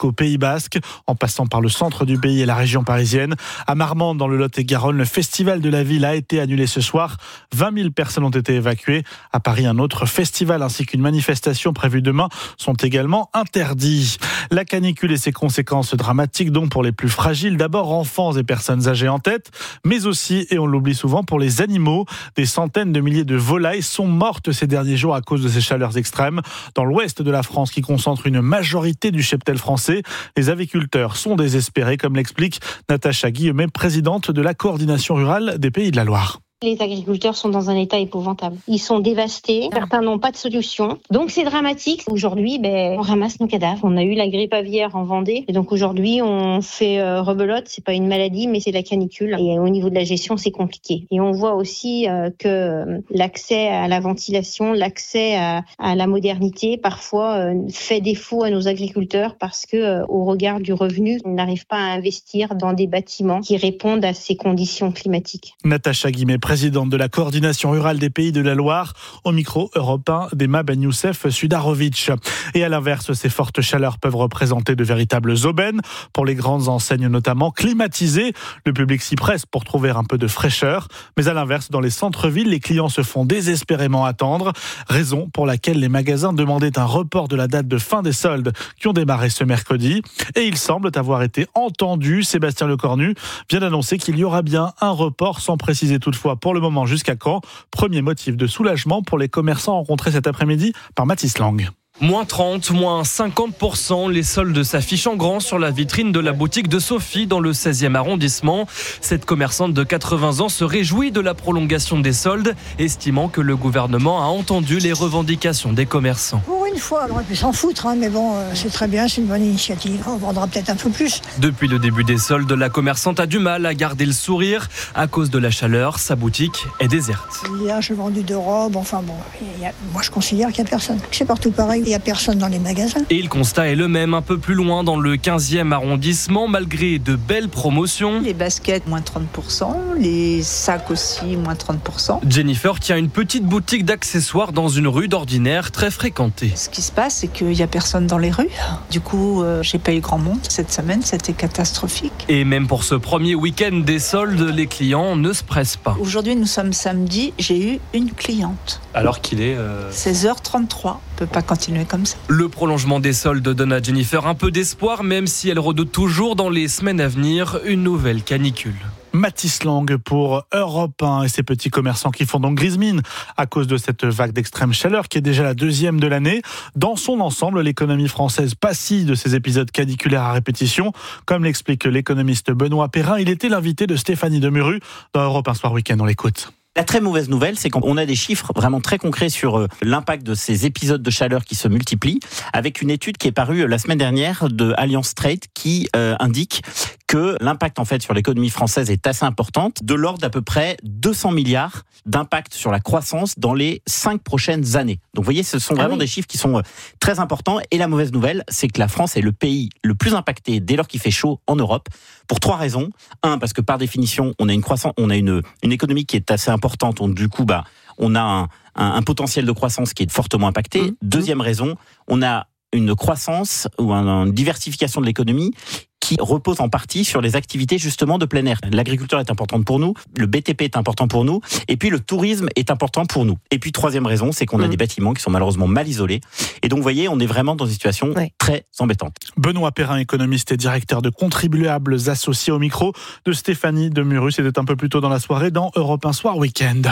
jusqu'au Pays Basque, en passant par le centre du pays et la région parisienne. À Marmande, dans le Lot-et-Garonne, le festival de la ville a été annulé ce soir. 20 000 personnes ont été évacuées. À Paris, un autre festival ainsi qu'une manifestation prévue demain sont également interdits. La canicule et ses conséquences dramatiques donc pour les plus fragiles. D'abord, enfants et personnes âgées en tête, mais aussi, et on l'oublie souvent, pour les animaux. Des centaines de milliers de volailles sont mortes ces derniers jours à cause de ces chaleurs extrêmes. Dans l'ouest de la France, qui concentre une majorité du cheptel français, les aviculteurs sont désespérés, comme l'explique Natacha Guillemet, présidente de la coordination rurale des Pays de la Loire. Les agriculteurs sont dans un état épouvantable. Ils sont dévastés, certains n'ont pas de solution. Donc c'est dramatique. Aujourd'hui, on ramasse nos cadavres. On a eu la grippe aviaire en Vendée. Et donc aujourd'hui, on fait rebelote. C'est pas une maladie, mais c'est la canicule. Et au niveau de la gestion, c'est compliqué. Et on voit aussi que l'accès à la ventilation, l'accès à la modernité, parfois fait défaut à nos agriculteurs parce que au regard du revenu, ils n'arrivent pas à investir dans des bâtiments qui répondent à ces conditions climatiques. Natacha Guillemet, présidente de la coordination rurale des Pays de la Loire, au micro européen d'Emma Ben Youssef Sudarovic. Et à l'inverse, ces fortes chaleurs peuvent représenter de véritables aubaines pour les grandes enseignes, notamment climatisées. Le public s'y presse pour trouver un peu de fraîcheur. Mais à l'inverse, dans les centres-villes, les clients se font désespérément attendre. Raison pour laquelle les magasins demandaient un report de la date de fin des soldes qui ont démarré ce mercredi. Et ils semblent avoir été entendus. Sébastien Lecornu vient d'annoncer qu'il y aura bien un report, sans préciser toutefois pour le moment jusqu'à quand. Premier motif de soulagement pour les commerçants rencontrés cet après-midi par Mathis Lang. Moins 30, moins 50%, les soldes s'affichent en grand sur la vitrine de la boutique de Sophie dans le 16e arrondissement. Cette commerçante de 80 ans se réjouit de la prolongation des soldes, estimant que le gouvernement a entendu les revendications des commerçants. Pour une fois, on aurait pu s'en foutre, mais bon, c'est très bien, c'est une bonne initiative. On vendra peut-être un peu plus. Depuis le début des soldes, la commerçante a du mal à garder le sourire. À cause de la chaleur, sa boutique est déserte. Hier, j'ai vendu 2 robes, moi je considère qu'il n'y a personne. C'est partout pareil. Il n'y a personne dans les magasins. Et le constat est le même un peu plus loin dans le 15e arrondissement, malgré de belles promotions. Les baskets, moins 30%, les sacs aussi, moins 30%. Jennifer tient une petite boutique d'accessoires dans une rue d'ordinaire très fréquentée. Ce qui se passe, c'est qu'il n'y a personne dans les rues. Du coup, j'ai pas eu grand monde. Cette semaine, c'était catastrophique. Et même pour ce premier week-end des soldes, les clients ne se pressent pas. Aujourd'hui, nous sommes samedi, j'ai eu une cliente. Alors qu'il est 16h33. On peut pas continuer comme ça. Le prolongement des soldes donne à Jennifer un peu d'espoir, même si elle redoute toujours dans les semaines à venir une nouvelle canicule. Mathis Lang pour Europe 1 et ces petits commerçants qui font donc grise mine à cause de cette vague d'extrême chaleur qui est déjà la 2e de l'année. Dans son ensemble, l'économie française pâtit de ces épisodes caniculaires à répétition. Comme l'explique l'économiste Benoît Perrin, il était l'invité de Stéphanie Demuru dans Europe 1 Soir Week-end. On l'écoute. La très mauvaise nouvelle, c'est qu'on a des chiffres vraiment très concrets sur l'impact de ces épisodes de chaleur qui se multiplient, avec une étude qui est parue la semaine dernière de Allianz Trade qui indique que l'impact en fait sur l'économie française est assez importante, de l'ordre d'à peu près 200 milliards d'impact sur la croissance dans les 5 prochaines années. Donc vous voyez, ce sont vraiment des chiffres qui sont très importants. Et la mauvaise nouvelle, c'est que la France est le pays le plus impacté dès lors qu'il fait chaud en Europe, pour 3 raisons. 1, parce que par définition, on a une croissance, on a une économie qui est assez importante, donc du coup, on a un potentiel de croissance qui est fortement impacté. Deuxième raison, on a une croissance ou une diversification de l'économie qui repose en partie sur les activités justement de plein air. L'agriculture est importante pour nous, le BTP est important pour nous, et puis le tourisme est important pour nous. Et puis troisième raison, c'est qu'on a des bâtiments qui sont malheureusement mal isolés. Et donc vous voyez, on est vraiment dans une situation très embêtante. Benoît Perrin, économiste et directeur de contribuables associés au micro de Stéphanie Demuru. C'était un peu plus tôt dans la soirée dans Europe 1 Soir Week-end.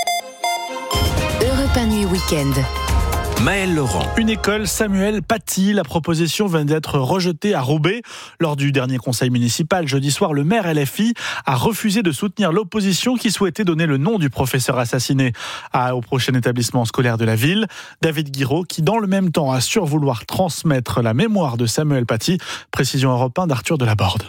Europe 1 Nuit Week-end. Maël Laurent. Une école Samuel Paty. La proposition vient d'être rejetée à Roubaix. Lors du dernier conseil municipal, jeudi soir, le maire LFI a refusé de soutenir l'opposition qui souhaitait donner le nom du professeur assassiné au prochain établissement scolaire de la ville. David Guiraud, qui dans le même temps assure vouloir transmettre la mémoire de Samuel Paty. Précision Europe 1 d'Arthur Delaborde.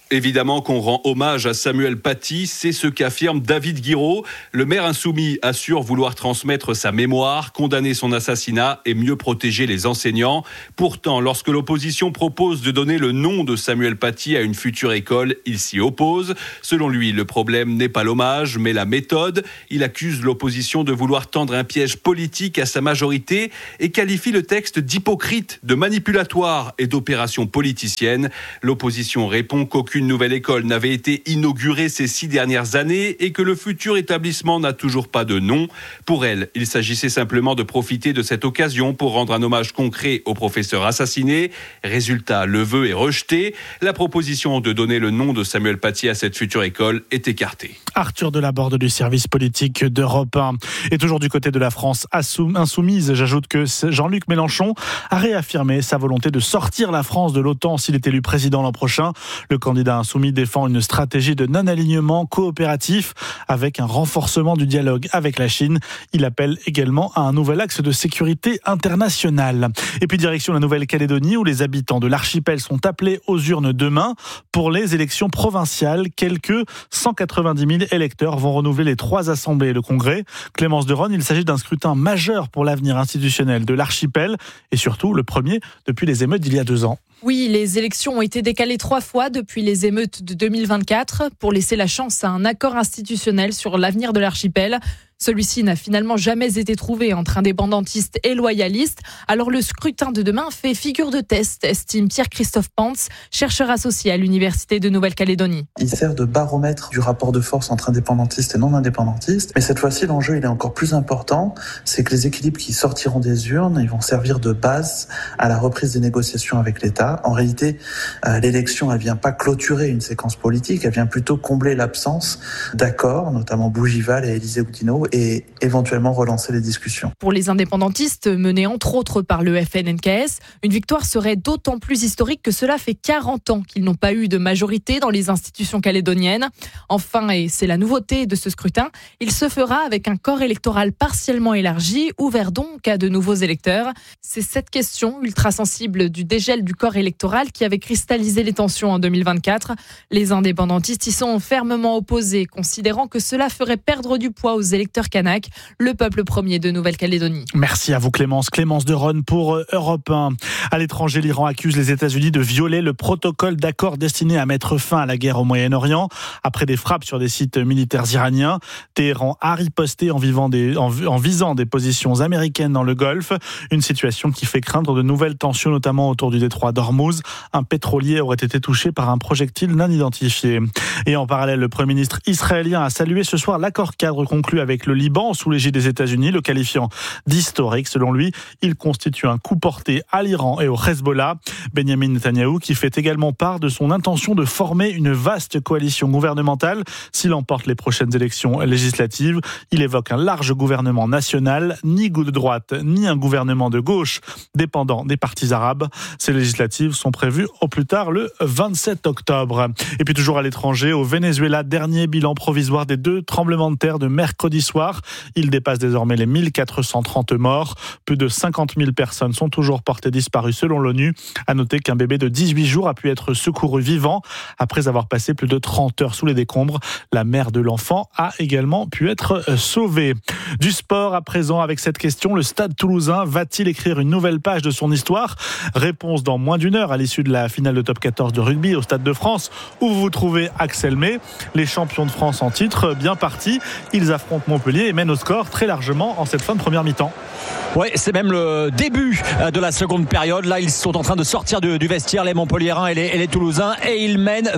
Évidemment qu'on rend hommage à Samuel Paty, c'est ce qu'affirme David Guiraud. Le maire insoumis assure vouloir transmettre sa mémoire, condamner son assassinat et mieux protéger les enseignants. Pourtant, lorsque l'opposition propose de donner le nom de Samuel Paty à une future école, il s'y oppose. Selon lui, le problème n'est pas l'hommage, mais la méthode. Il accuse l'opposition de vouloir tendre un piège politique à sa majorité et qualifie le texte d'hypocrite, de manipulatoire et d'opération politicienne. L'opposition répond qu'aucune nouvelle école n'avait été inaugurée ces 6 dernières années et que le futur établissement n'a toujours pas de nom. Pour elle, il s'agissait simplement de profiter de cette occasion pour rendre un hommage concret au professeur assassiné. Résultat, le vœu est rejeté. La proposition de donner le nom de Samuel Paty à cette future école est écartée. Arthur Delaborde du service politique d'Europe 1. Et toujours du côté de la France insoumise, j'ajoute que Jean-Luc Mélenchon a réaffirmé sa volonté de sortir la France de l'OTAN s'il est élu président l'an prochain. Le candidat insoumis défend une stratégie de non-alignement coopératif avec un renforcement du dialogue avec la Chine. Il appelle également à un nouvel axe de sécurité internationale. Et puis direction la Nouvelle-Calédonie où les habitants de l'archipel sont appelés aux urnes demain pour les élections provinciales. Quelques 190 000 électeurs vont renouveler les 3 assemblées et le Congrès. Clémence de Ronne, il s'agit d'un scrutin majeur pour l'avenir institutionnel de l'archipel et surtout le premier depuis les émeutes d'il y a 2 ans. Oui, les élections ont été décalées 3 fois depuis les émeutes de 2024 pour laisser la chance à un accord institutionnel sur l'avenir de l'archipel. Celui-ci n'a finalement jamais été trouvé entre indépendantistes et loyalistes. Alors le scrutin de demain fait figure de test, estime Pierre-Christophe Pantz, chercheur associé à l'Université de Nouvelle-Calédonie. Il sert de baromètre du rapport de force entre indépendantistes et non indépendantistes. Mais cette fois-ci, l'enjeu il est encore plus important. C'est que les équilibres qui sortiront des urnes, ils vont servir de base à la reprise des négociations avec l'État. En réalité, l'élection, elle vient pas clôturer une séquence politique, elle vient plutôt combler l'absence d'accords, notamment Bougival et Élisée Oudinot, et éventuellement relancer les discussions. Pour les indépendantistes, menés entre autres par le FNNKS, une victoire serait d'autant plus historique que cela fait 40 ans qu'ils n'ont pas eu de majorité dans les institutions calédoniennes. Enfin, et c'est la nouveauté de ce scrutin, il se fera avec un corps électoral partiellement élargi, ouvert donc à de nouveaux électeurs. C'est cette question ultra sensible du dégel du corps électoral qui avait cristallisé les tensions en 2024. Les indépendantistes y sont fermement opposés, considérant que cela ferait perdre du poids aux électeurs kanak, le peuple premier de Nouvelle-Calédonie. Merci à vous Clémence. Clémence de Ronne pour Europe 1. À l'étranger, l'Iran accuse les États-Unis de violer le protocole d'accord destiné à mettre fin à la guerre au Moyen-Orient. Après des frappes sur des sites militaires iraniens, Téhéran a riposté en visant des positions américaines dans le Golfe. Une situation qui fait craindre de nouvelles tensions, notamment autour du détroit d'Ormuz. Un pétrolier aurait été touché par un projectile non identifié. Et en parallèle, le Premier ministre israélien a salué ce soir l'accord cadre conclu avec le Liban sous l'égide des États-Unis, le qualifiant d'historique. Selon lui, il constitue un coup porté à l'Iran et au Hezbollah. Benyamin Netanyahou qui fait également part de son intention de former une vaste coalition gouvernementale s'il emporte les prochaines élections législatives. Il évoque un large gouvernement national, ni de droite, ni un gouvernement de gauche dépendant des partis arabes. Ces législatives sont prévues au plus tard le 27 octobre. Et puis toujours à l'étranger, au Venezuela, dernier bilan provisoire des 2 tremblements de terre de mercredi soir. Il dépasse désormais les 1430 morts. Plus de 50 000 personnes sont toujours portées disparues selon l'ONU. À noter qu'un bébé de 18 jours a pu être secouru vivant après avoir passé plus de 30 heures sous les décombres. La mère de l'enfant a également pu être sauvée. Du sport à présent avec cette question, le Stade Toulousain va-t-il écrire une nouvelle page de son histoire ? Réponse dans moins d'1 heure à l'issue de la finale de top 14 de rugby au Stade de France où vous trouvez Axel May. Les champions de France en titre, bien partis. Ils affrontent Montpellier et mènent au score très largement en cette fin de première mi-temps. Ouais, c'est même le début de la seconde période. Là, ils sont en train de sortir du vestiaire, les Montpelliérains et les Toulousains, et ils mènent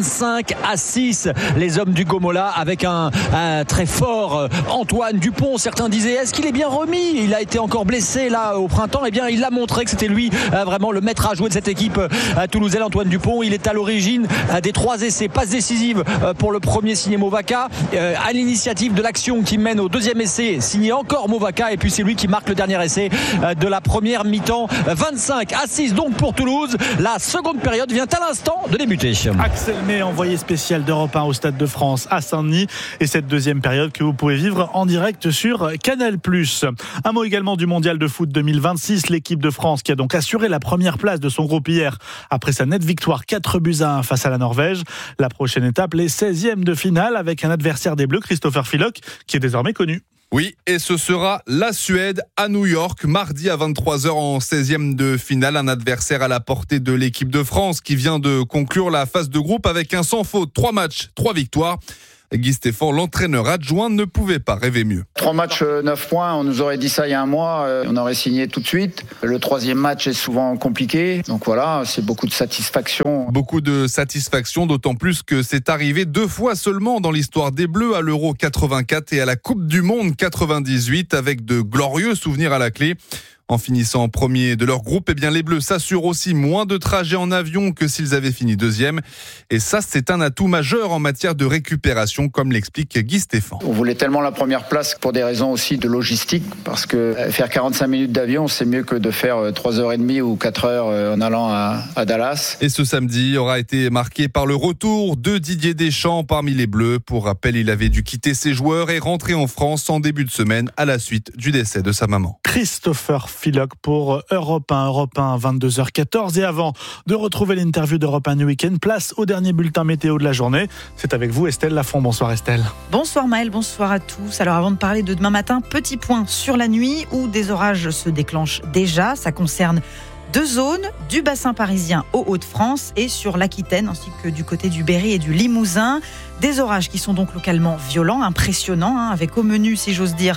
25-6. Les hommes du Gomola avec un très fort Antoine Dupont. Certains disaient, est-ce qu'il est bien remis ? Il a été encore blessé là au printemps. Eh bien, il a montré que c'était lui vraiment le maître à jouer de cette équipe toulousaine, Antoine Dupont. Il est à l'origine des 3 essais, passes décisives pour le premier signé Movaca, à l'initiative de l'action qui mène au deuxième essai, signé encore Movaka, et puis c'est lui qui marque le dernier essai de la première mi-temps. 25-6 donc pour Toulouse. La seconde période vient à l'instant de débuter. Axel May, envoyé spécial d'Europe 1 au Stade de France à Saint-Denis, et cette deuxième période que vous pouvez vivre en direct sur Canal+. Un mot également du mondial de foot 2026, l'équipe de France qui a donc assuré la première place de son groupe hier après sa nette victoire 4-1 face à la Norvège. La prochaine étape, les 16e de finale avec un adversaire des Bleus, Christopher Filok, qui est désormais connu. Oui, et ce sera la Suède à New York, mardi à 23h en 16e de finale. Un adversaire à la portée de l'équipe de France qui vient de conclure la phase de groupe avec un sans faute, 3 matchs, 3 victoires. Guy Stéphane, l'entraîneur adjoint, ne pouvait pas rêver mieux. 3 matchs, 9 points, on nous aurait dit ça il y a un mois, on aurait signé tout de suite. Le 3e match est souvent compliqué, donc voilà, c'est beaucoup de satisfaction. Beaucoup de satisfaction, d'autant plus que c'est arrivé 2 fois seulement dans l'histoire des Bleus, à l'Euro 84 et à la Coupe du Monde 98, avec de glorieux souvenirs à la clé. En finissant premier de leur groupe, eh bien les Bleus s'assurent aussi moins de trajets en avion que s'ils avaient fini 2e. Et ça, c'est un atout majeur en matière de récupération, comme l'explique Guy Stéphane. On voulait tellement la première place pour des raisons aussi de logistique, parce que faire 45 minutes d'avion, c'est mieux que de faire 3h30 ou 4h en allant à Dallas. Et ce samedi aura été marqué par le retour de Didier Deschamps parmi les Bleus. Pour rappel, il avait dû quitter ses joueurs et rentrer en France en début de semaine à la suite du décès de sa maman. Christopher Filok pour Europe 1, 22h14. Et avant de retrouver l'interview d'Europe 1 Week-end, place au dernier bulletin météo de la journée. C'est avec vous Estelle Lafont. Bonsoir Estelle. Bonsoir Maël, bonsoir à tous. Alors avant de parler de demain matin, petit point sur la nuit où des orages se déclenchent déjà. Ça concerne 2 zones, du bassin parisien aux Hauts-de-France et sur l'Aquitaine, ainsi que du côté du Berry et du Limousin. Des orages qui sont donc localement violents, impressionnants, avec au menu, si j'ose dire,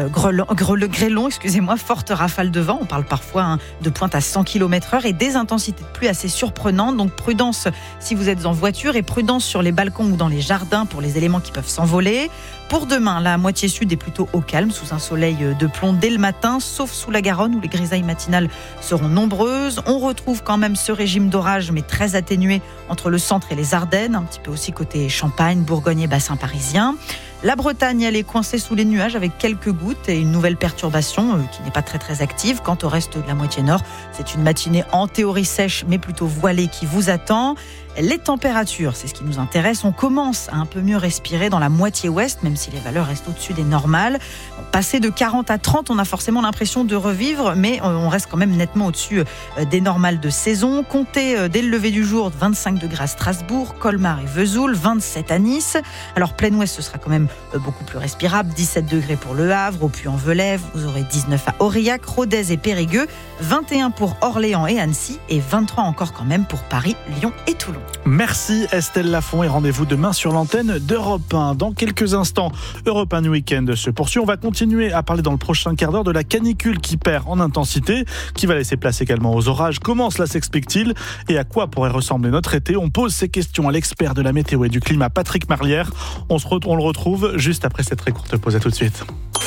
grêlon, forte rafale de vent. On parle parfois de pointe à 100 km/h et des intensités de pluie assez surprenantes. Donc prudence si vous êtes en voiture et prudence sur les balcons ou dans les jardins pour les éléments qui peuvent s'envoler. Pour demain, la moitié sud est plutôt au calme, sous un soleil de plomb dès le matin, sauf sous la Garonne où les grisailles matinales seront nombreuses. On retrouve quand même ce régime d'orage, mais très atténué entre le centre et les Ardennes, un petit peu aussi côté Champagne, Bourgogne et bassin parisien. La Bretagne, elle est coincée sous les nuages avec quelques gouttes et une nouvelle perturbation qui n'est pas très active. Quant au reste de la moitié nord, c'est une matinée en théorie sèche mais plutôt voilée qui vous attend. Les températures, c'est ce qui nous intéresse. On commence à un peu mieux respirer dans la moitié ouest, même si les valeurs restent au-dessus des normales. Passer de 40 à 30, on a forcément l'impression de revivre, mais on reste quand même nettement au-dessus des normales de saison. Comptez dès le lever du jour 25 degrés à Strasbourg, Colmar et Vesoul, 27 à Nice. Alors plein ouest, ce sera quand même beaucoup plus respirable. 17 degrés pour Le Havre, au Puy-en-Velay, vous aurez 19 à Aurillac, Rodez et Périgueux, 21 pour Orléans et Annecy et 23 encore quand même pour Paris, Lyon et Toulon. Merci Estelle Lafont et rendez-vous demain sur l'antenne d'Europe 1. Dans quelques instants, Europe 1 Week-end se poursuit. On va continuer à parler dans le prochain quart d'heure de la canicule qui perd en intensité, qui va laisser place également aux orages. Comment cela s'explique-t-il et à quoi pourrait ressembler notre été? On pose ces questions à l'expert de la météo et du climat, Patrick Marlière. On le retrouve juste après cette très courte pause. À tout de suite.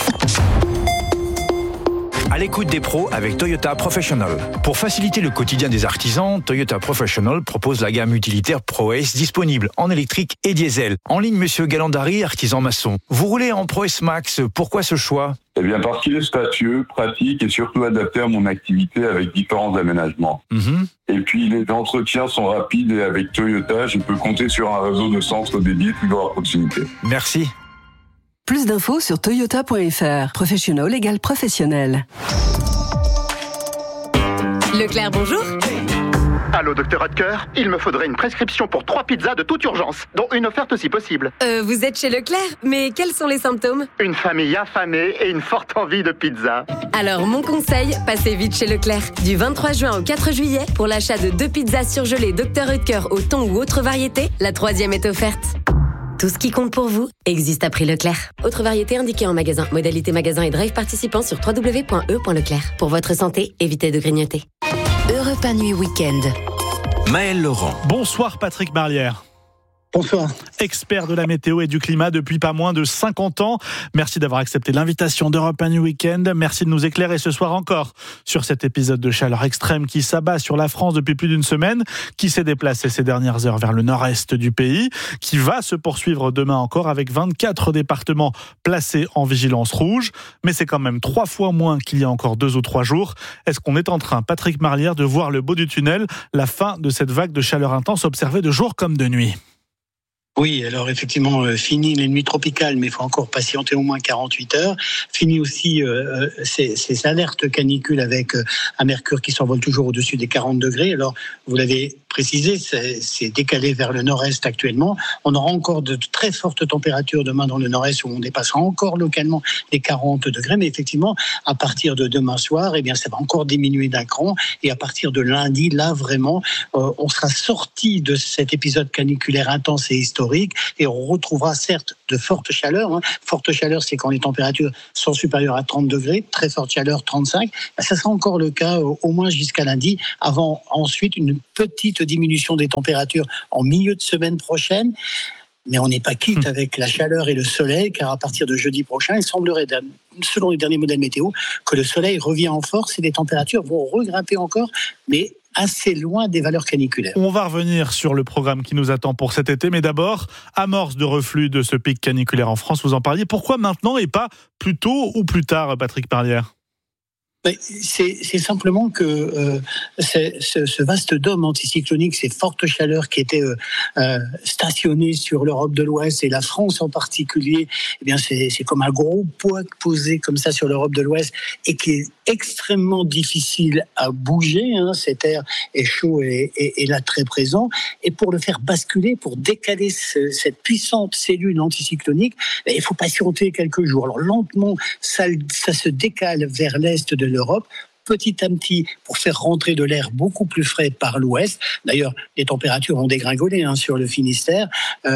À l'écoute des pros avec Toyota Professional. Pour faciliter le quotidien des artisans, Toyota Professional propose la gamme utilitaire ProAce disponible en électrique et diesel. En ligne, monsieur Galandari, artisan maçon. Vous roulez en ProAce Max, pourquoi ce choix ? Eh bien, parce qu'il est spacieux, pratique et surtout adapté à mon activité avec différents aménagements. Et puis, les entretiens sont rapides et avec Toyota, je peux compter sur un réseau de centres dédiés toujours à proximité. Merci. Plus d'infos sur toyota.fr. Professional égale professionnel. Leclerc, bonjour. Allô, docteur Rutger, il me faudrait une prescription pour 3 pizzas de toute urgence, dont une offerte si possible. Vous êtes chez Leclerc, mais quels sont les symptômes ? Une famille affamée et une forte envie de pizza. Alors, mon conseil, passez vite chez Leclerc. Du 23 juin au 4 juillet, pour l'achat de 2 pizzas surgelées Dr Rutger au thon ou autre variété, la 3e est offerte. Tout ce qui compte pour vous existe à prix Leclerc. Autre variété indiquée en magasin. Modalité magasin et drive participant sur www.e.leclerc. Pour votre santé, évitez de grignoter. Europe 1 Nuit Week-end. Maël Laurent. Bonsoir Patrick Marlière. Bonsoir. Expert de la météo et du climat depuis pas moins de 50 ans. Merci d'avoir accepté l'invitation d'Europe 1 Week-end. Merci de nous éclairer ce soir encore sur cet épisode de chaleur extrême qui s'abat sur la France depuis plus d'une semaine, qui s'est déplacé ces dernières heures vers le nord-est du pays, qui va se poursuivre demain encore avec 24 départements placés en vigilance rouge. Mais c'est quand même 3 fois moins qu'il y a encore 2 ou 3 jours. Est-ce qu'on est en train, Patrick Marlière, de voir le bout du tunnel, la fin de cette vague de chaleur intense observée de jour comme de nuit ? Oui, alors effectivement, fini les nuits tropicales, mais il faut encore patienter au moins 48 heures. Fini aussi ces alertes canicules avec un mercure qui s'envole toujours au-dessus des 40 degrés. Alors, vous l'avez précisé, c'est décalé vers le nord-est actuellement. On aura encore de très fortes températures demain dans le nord-est où on dépassera encore localement les 40 degrés. Mais effectivement, à partir de demain soir, eh bien, ça va encore diminuer d'un cran. Et à partir de lundi, là, vraiment, on sera sorti de cet épisode caniculaire intense et historique. Et on retrouvera certes de fortes chaleurs. Forte chaleur, c'est quand les températures sont supérieures à 30 degrés. Très forte chaleur, 35. Ça sera encore le cas au moins jusqu'à lundi, avant ensuite une petite diminution des températures en milieu de semaine prochaine. Mais on n'est pas quitte avec la chaleur et le soleil, car à partir de jeudi prochain, il semblerait, selon les derniers modèles météo, que le soleil revient en force et les températures vont regrimper encore, mais assez loin des valeurs caniculaires. On va revenir sur le programme qui nous attend pour cet été, mais d'abord, amorce de reflux de ce pic caniculaire en France, vous en parliez. Pourquoi maintenant et pas plus tôt ou plus tard, Patrick Marlière ? C'est simplement que ce vaste dôme anticyclonique, ces fortes chaleurs qui étaient stationnées sur l'Europe de l'Ouest et la France en particulier, eh bien c'est comme un gros poids posé comme ça sur l'Europe de l'Ouest et qui est extrêmement difficile à bouger. Cet air est chaud et là très présent. Et pour le faire basculer, pour décaler cette puissante cellule anticyclonique, il faut patienter quelques jours. Alors lentement, ça se décale vers l'est de l'Europe, petit à petit, pour faire rentrer de l'air beaucoup plus frais par l'ouest. D'ailleurs, les températures ont dégringolé sur le Finistère.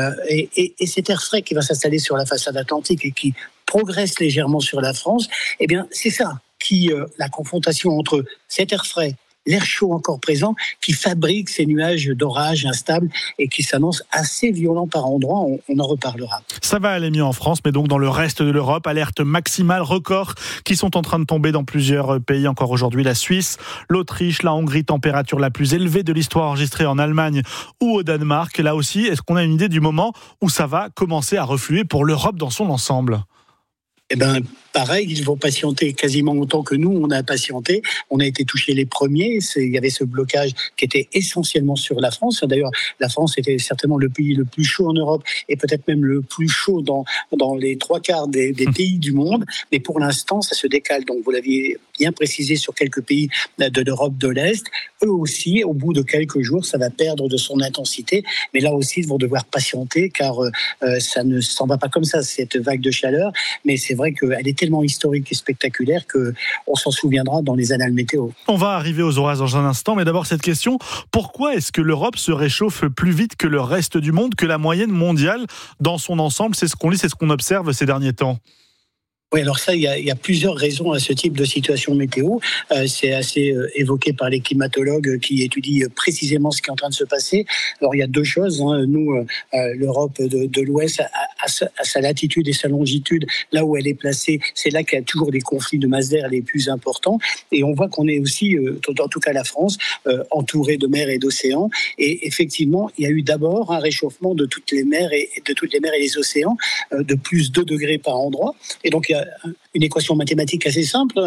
Et cet air frais qui va s'installer sur la façade atlantique et qui progresse légèrement sur la France, eh bien, c'est ça qui, la confrontation entre cet air frais, l'air chaud encore présent, qui fabrique ces nuages d'orage instables et qui s'annoncent assez violents par endroits. On en reparlera. Ça va aller mieux en France, mais donc dans le reste de l'Europe, alerte maximale, record qui sont en train de tomber dans plusieurs pays encore aujourd'hui. La Suisse, l'Autriche, la Hongrie, température la plus élevée de l'histoire enregistrée en Allemagne ou au Danemark. Là aussi, est-ce qu'on a une idée du moment où ça va commencer à refluer pour l'Europe dans son ensemble ? Eh bien, pareil, ils vont patienter quasiment autant que nous, on a patienté. On a été touchés les premiers. Il y avait ce blocage qui était essentiellement sur la France. D'ailleurs, la France était certainement le pays le plus chaud en Europe et peut-être même le plus chaud dans les 3/4 des pays du monde. Mais pour l'instant, ça se décale. Donc, vous l'aviez bien précisé sur quelques pays de l'Europe de l'Est. Eux aussi, au bout de quelques jours, ça va perdre de son intensité. Mais là aussi, ils vont devoir patienter car ça ne s'en va pas comme ça, cette vague de chaleur. Mais c'est vrai qu'elle est tellement historique et spectaculaire qu'on s'en souviendra dans les annales météo. On va arriver aux orages dans un instant, mais d'abord cette question, pourquoi est-ce que l'Europe se réchauffe plus vite que le reste du monde, que la moyenne mondiale dans son ensemble ? C'est ce qu'on lit, c'est ce qu'on observe ces derniers temps. Oui, alors ça, il y a plusieurs raisons à ce type de situation météo. C'est assez évoqué par les climatologues qui étudient précisément ce qui est en train de se passer. Alors, il y a 2 choses. Nous, l'Europe de l'Ouest, à sa latitude et sa longitude, là où elle est placée, c'est là qu'il y a toujours des conflits de masse d'air les plus importants. Et on voit qu'on est aussi, en tout cas la France, entourée de mers et d'océans. Et effectivement, il y a eu d'abord un réchauffement de toutes les mers et les océans de plus 2 degrés par endroit. Et donc, il y a une équation mathématique assez simple.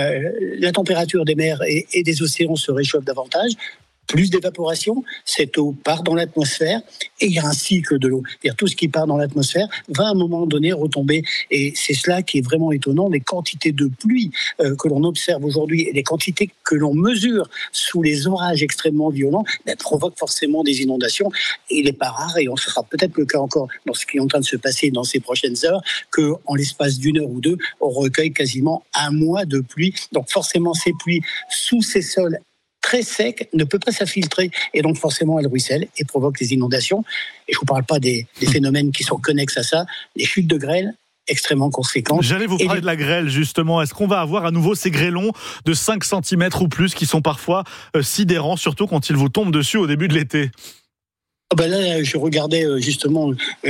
La température des mers et des océans se réchauffe davantage. Plus d'évaporation, cette eau part dans l'atmosphère et il y a un cycle de l'eau. C'est-à-dire tout ce qui part dans l'atmosphère va à un moment donné retomber. Et c'est cela qui est vraiment étonnant. Les quantités de pluie que l'on observe aujourd'hui et les quantités que l'on mesure sous les orages extrêmement violents provoquent forcément des inondations. Et il n'est pas rare, et on sera peut-être le cas encore dans ce qui est en train de se passer dans ces prochaines heures, qu'en l'espace d'1 heure ou 2, on recueille quasiment 1 mois de pluie. Donc forcément, ces pluies sous ces sols très sec ne peut pas s'infiltrer et donc forcément elle ruisselle et provoque des inondations. Et je ne vous parle pas des phénomènes qui sont connexes à ça, les chutes de grêle extrêmement conséquentes. J'allais vous parler de la grêle justement. Est-ce qu'on va avoir à nouveau ces grêlons de 5 cm ou plus qui sont parfois sidérants, surtout quand ils vous tombent dessus au début de l'été ? Là, je regardais justement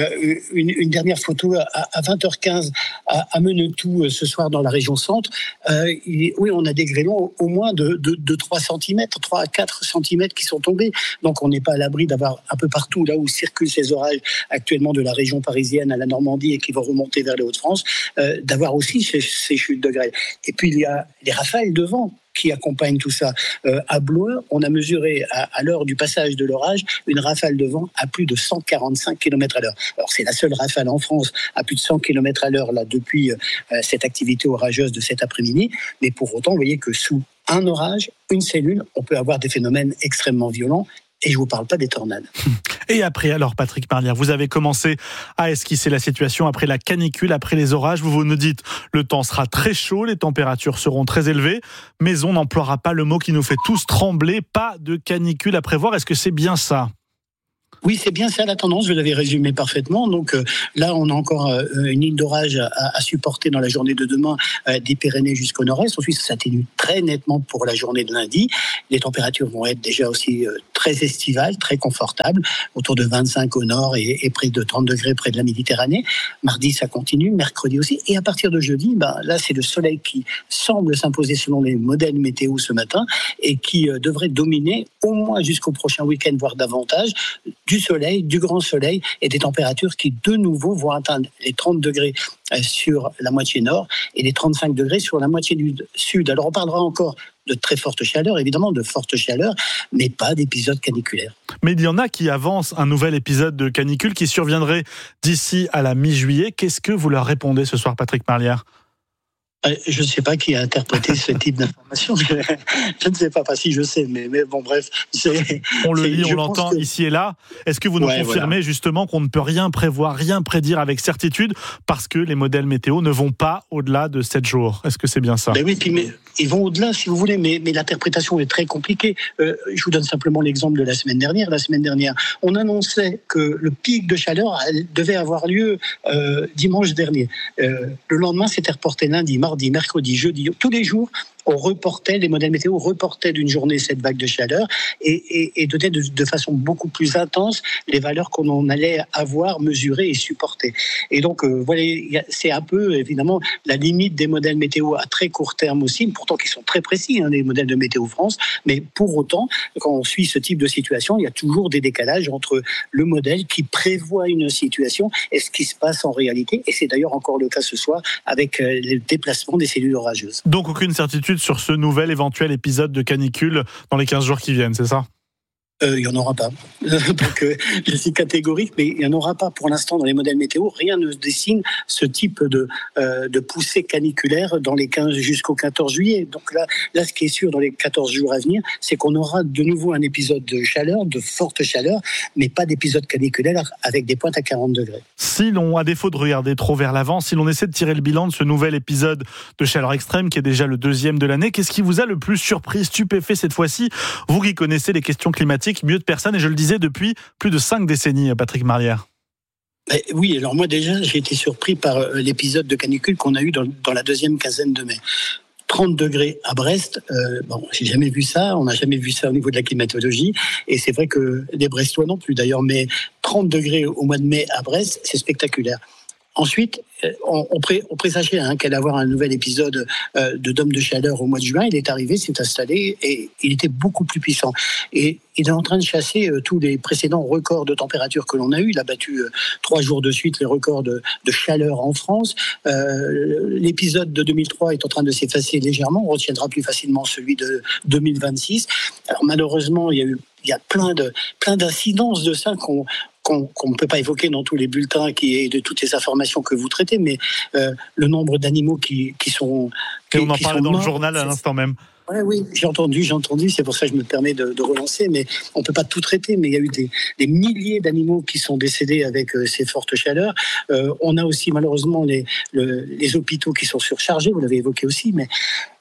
une dernière photo à 20h15 à Menetou ce soir dans la région centre. Oui, on a des grêlons au moins de 3 cm, 3 à 4 cm qui sont tombés. Donc on n'est pas à l'abri d'avoir un peu partout, là où circulent ces orages actuellement de la région parisienne à la Normandie et qui vont remonter vers les Hauts-de-France, d'avoir aussi ces chutes de grêle. Et puis il y a les rafales de vent qui accompagne tout ça. À Blois, on a mesuré à l'heure du passage de l'orage une rafale de vent à plus de 145 km à l'heure. Alors c'est la seule rafale en France à plus de 100 km à l'heure là depuis cette activité orageuse de cet après-midi. Mais pour autant, vous voyez que sous un orage, une cellule, on peut avoir des phénomènes extrêmement violents. Et je ne vous parle pas des tornades. Et après, alors Patrick Marlière, vous avez commencé à esquisser la situation après la canicule, après les orages. Vous nous dites, le temps sera très chaud, les températures seront très élevées, mais on n'emploiera pas le mot qui nous fait tous trembler, pas de canicule à prévoir. Est-ce que c'est bien ça ? Oui, c'est bien ça la tendance, vous l'avez résumé parfaitement. Donc là, on a encore une ligne d'orage à supporter dans la journée de demain des Pyrénées jusqu'au nord-est. Ensuite, ça s'atténue très nettement pour la journée de lundi. Les températures vont être déjà aussi très estivales, très confortables, autour de 25 au nord et près de 30 degrés près de la Méditerranée. Mardi, ça continue, mercredi aussi. Et à partir de jeudi, là, c'est le soleil qui semble s'imposer selon les modèles météo ce matin et qui devrait dominer au moins jusqu'au prochain week-end, voire davantage, du soleil, du grand soleil et des températures qui de nouveau vont atteindre les 30 degrés sur la moitié nord et les 35 degrés sur la moitié du sud. Alors on parlera encore de très forte chaleur, évidemment de forte chaleur, mais pas d'épisode caniculaire. Mais il y en a qui avancent un nouvel épisode de canicule qui surviendrait d'ici à la mi-juillet. Qu'est-ce que vous leur répondez ce soir, Patrick Marlière ? Je ne sais pas qui a interprété ce type d'information. Je ne sais pas, si je sais, mais bon, bref. On le lit, on l'entend ici et là. Est-ce que vous nous confirmez justement qu'on ne peut rien prévoir, rien prédire avec certitude parce que les modèles météo ne vont pas au-delà de 7 jours ? Est-ce que c'est bien ça ? Oui, mais ils vont au-delà si vous voulez, mais l'interprétation est très compliquée. Je vous donne simplement l'exemple de la semaine dernière. La semaine dernière, on annonçait que le pic de chaleur devait avoir lieu dimanche dernier. Le lendemain, c'était reporté lundi, mardi, mercredi, jeudi, tous les jours, les modèles météo reportaient d'une journée cette vague de chaleur et donnaient de façon beaucoup plus intense les valeurs qu'on allait avoir, mesurer et supporter. Et donc, voilà, c'est un peu, évidemment, la limite des modèles météo à très court terme aussi, pourtant qui sont très précis, les modèles de Météo France, mais pour autant, quand on suit ce type de situation, il y a toujours des décalages entre le modèle qui prévoit une situation et ce qui se passe en réalité. Et c'est d'ailleurs encore le cas ce soir avec le déplacement des cellules orageuses. Donc, aucune certitude sur ce nouvel éventuel épisode de canicule dans les 15 jours qui viennent, c'est ça ? Il n'y en aura pas. Donc, je suis catégorique, mais il n'y en aura pas pour l'instant dans les modèles météo. Rien ne dessine ce type de poussée caniculaire dans les 15 jusqu'au 14 juillet. Donc là, ce qui est sûr dans les 14 jours à venir, c'est qu'on aura de nouveau un épisode de chaleur, de forte chaleur, mais pas d'épisode caniculaire avec des pointes à 40 degrés. Si l'on, à défaut de regarder trop vers l'avant, si l'on essaie de tirer le bilan de ce nouvel épisode de chaleur extrême, qui est déjà le 2e de l'année, qu'est-ce qui vous a le plus surpris, stupéfait cette fois-ci ? Vous qui connaissez les questions climatiques mieux de personne, et je le disais depuis plus de 5 décennies, Patrick Marlière. Oui, alors moi déjà, j'ai été surpris par l'épisode de canicule qu'on a eu dans la deuxième quinzaine de mai. 30 degrés à Brest, j'ai jamais vu ça, on n'a jamais vu ça au niveau de la climatologie, et c'est vrai que les Brestois non plus d'ailleurs, mais 30 degrés au mois de mai à Brest, c'est spectaculaire. Ensuite, on présageait qu'elle allait avoir un nouvel épisode de dôme de chaleur au mois de juin. Il est arrivé, s'est installé et il était beaucoup plus puissant. Et il est en train de chasser tous les précédents records de température que l'on a eu. Il a battu 3 jours de suite les records de chaleur en France. L'épisode de 2003 est en train de s'effacer légèrement. On retiendra plus facilement celui de 2026. Alors malheureusement, il y a plein d'incidences de ça qu'on ne peut pas évoquer dans tous les bulletins et de toutes les informations que vous traitez, mais le nombre d'animaux qui sont... Et on en parlait dans le journal à l'instant même. Oui, j'ai entendu, c'est pour ça que je me permets de relancer, mais on ne peut pas tout traiter, mais il y a eu des milliers d'animaux qui sont décédés avec ces fortes chaleurs. On a aussi malheureusement les hôpitaux qui sont surchargés, vous l'avez évoqué aussi, mais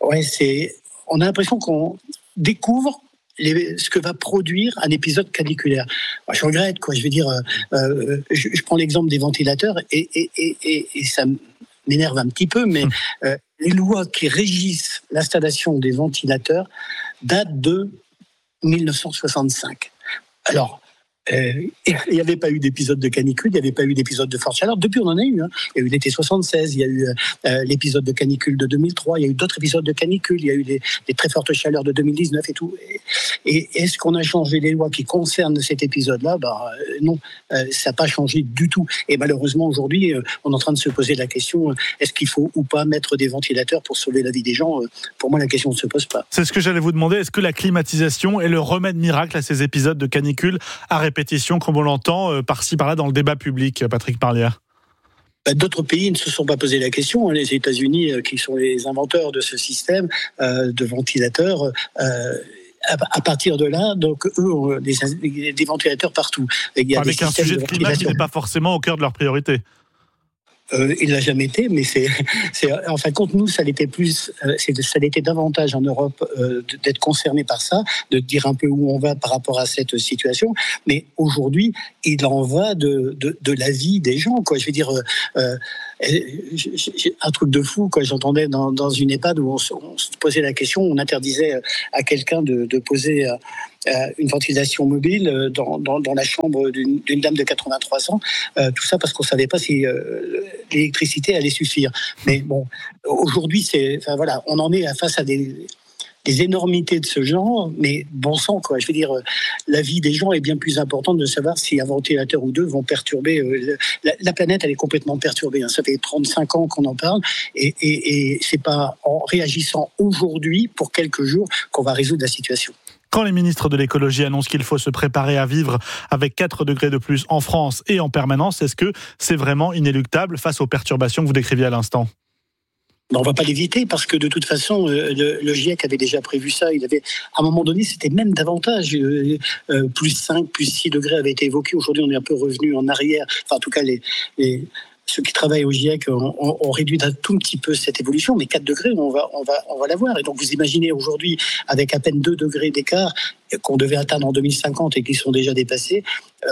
on a l'impression qu'on découvre ce que va produire un épisode caniculaire. Alors, je regrette, je veux dire, je prends l'exemple des ventilateurs et ça m'énerve un petit peu, mais les lois qui régissent l'installation des ventilateurs datent de 1965. Alors, Il n'y avait pas eu d'épisode de canicule, il n'y avait pas eu d'épisode de forte chaleur. Depuis, on en a eu. Il y a eu l'été 76, il y a eu l'épisode de canicule de 2003, il y a eu d'autres épisodes de canicule, il y a eu des très fortes chaleurs de 2019 et tout. Et est-ce qu'on a changé les lois qui concernent cet épisode-là ? Non, ça n'a pas changé du tout. Et malheureusement, aujourd'hui, on est en train de se poser la question, est-ce qu'il faut ou pas mettre des ventilateurs pour sauver la vie des gens ? Pour moi, la question ne se pose pas. C'est ce que j'allais vous demander. Est-ce que la climatisation est le remède miracle à ces épisodes de canicule à répétition, comme on l'entend par-ci par-là dans le débat public, Patrick Marlière? D'autres pays ne se sont pas posé la question. Les États-Unis, qui sont les inventeurs de ce système de ventilateurs, à partir de là, donc eux ont des ventilateurs partout. Avec un sujet de climat qui n'est pas forcément au cœur de leur priorité. Il l'a jamais été, mais c'est en fin de compte, nous, ça l'était davantage en Europe d'être concerné par ça, de dire un peu où on va par rapport à cette situation. Mais aujourd'hui, il en va de la vie des gens, quoi. Je veux dire, un truc de fou, quoi. J'entendais dans une EHPAD où on se posait la question, on interdisait à quelqu'un de poser une ventilation mobile dans la chambre d'une dame de 83 ans, tout ça parce qu'on savait pas si l'électricité allait suffire. Mais bon, aujourd'hui, on en est face à des énormités de ce genre, mais bon sang, quoi. Je veux dire, la vie des gens est bien plus importante de savoir si un ventilateur ou deux vont perturber. La planète, elle est complètement perturbée. Ça fait 35 ans qu'on en parle, et c'est pas en réagissant aujourd'hui, pour quelques jours, qu'on va résoudre la situation. Quand les ministres de l'écologie annoncent qu'il faut se préparer à vivre avec 4 degrés de plus en France et en permanence, est-ce que c'est vraiment inéluctable face aux perturbations que vous décriviez à l'instant ? On ne va pas l'éviter parce que de toute façon, le GIEC avait déjà prévu ça. Il avait, à un moment donné, c'était même davantage. Plus 5, plus 6 degrés avaient été évoqués. Aujourd'hui, on est un peu revenu en arrière. Enfin, en tout cas, ceux qui travaillent au GIEC ont réduit d'un tout petit peu cette évolution, mais 4 degrés, on va l'avoir. Et donc, vous imaginez aujourd'hui, avec à peine 2 degrés d'écart, qu'on devait atteindre en 2050 et qui sont déjà dépassés,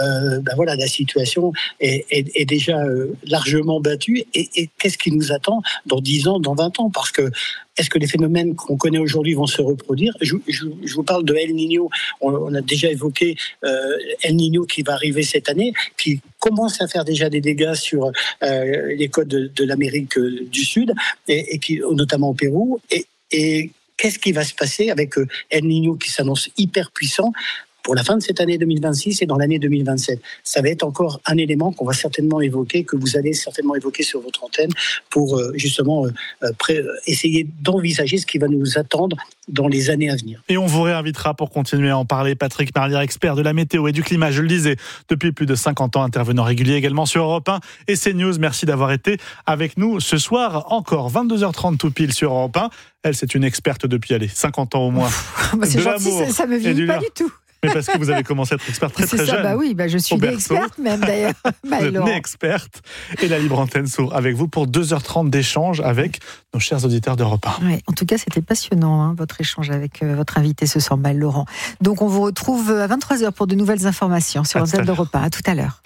la situation est déjà largement battue. Et qu'est-ce qui nous attend dans 10 ans, dans 20 ans ? Parce que est-ce que les phénomènes qu'on connaît aujourd'hui vont se reproduire ? Je vous parle de El Niño. On a déjà évoqué El Niño qui va arriver cette année, qui commence à faire déjà des dégâts sur les côtes de l'Amérique du Sud, et qui, notamment au Pérou. Et qu'est-ce qui va se passer avec El Niño qui s'annonce hyper puissant pour la fin de cette année 2026 et dans l'année 2027. Ça va être encore un élément qu'on va certainement évoquer, que vous allez certainement évoquer sur votre antenne pour justement essayer d'envisager ce qui va nous attendre dans les années à venir. Et on vous réinvitera pour continuer à en parler. Patrick Marlière, expert de la météo et du climat, je le disais, depuis plus de 50 ans, intervenant régulier également sur Europe 1 et CNews. Merci d'avoir été avec nous ce soir. Encore 22h30 tout pile sur Europe 1. Elle, c'est une experte depuis 50 ans au moins. C'est gentil, ça me vieillit pas du tout. Mais parce que vous avez commencé à être experte très jeune. Je suis née experte même d'ailleurs. Vous êtes née experte. Et la Libre Antenne s'ouvre avec vous pour 2h30 d'échange avec nos chers auditeurs d'Europe 1. Oui, en tout cas, c'était passionnant, votre échange avec votre invité ce soir, Maëlle Laurent. Donc on vous retrouve à 23h pour de nouvelles informations sur l'antenne d'Europe 1. À tout à l'heure.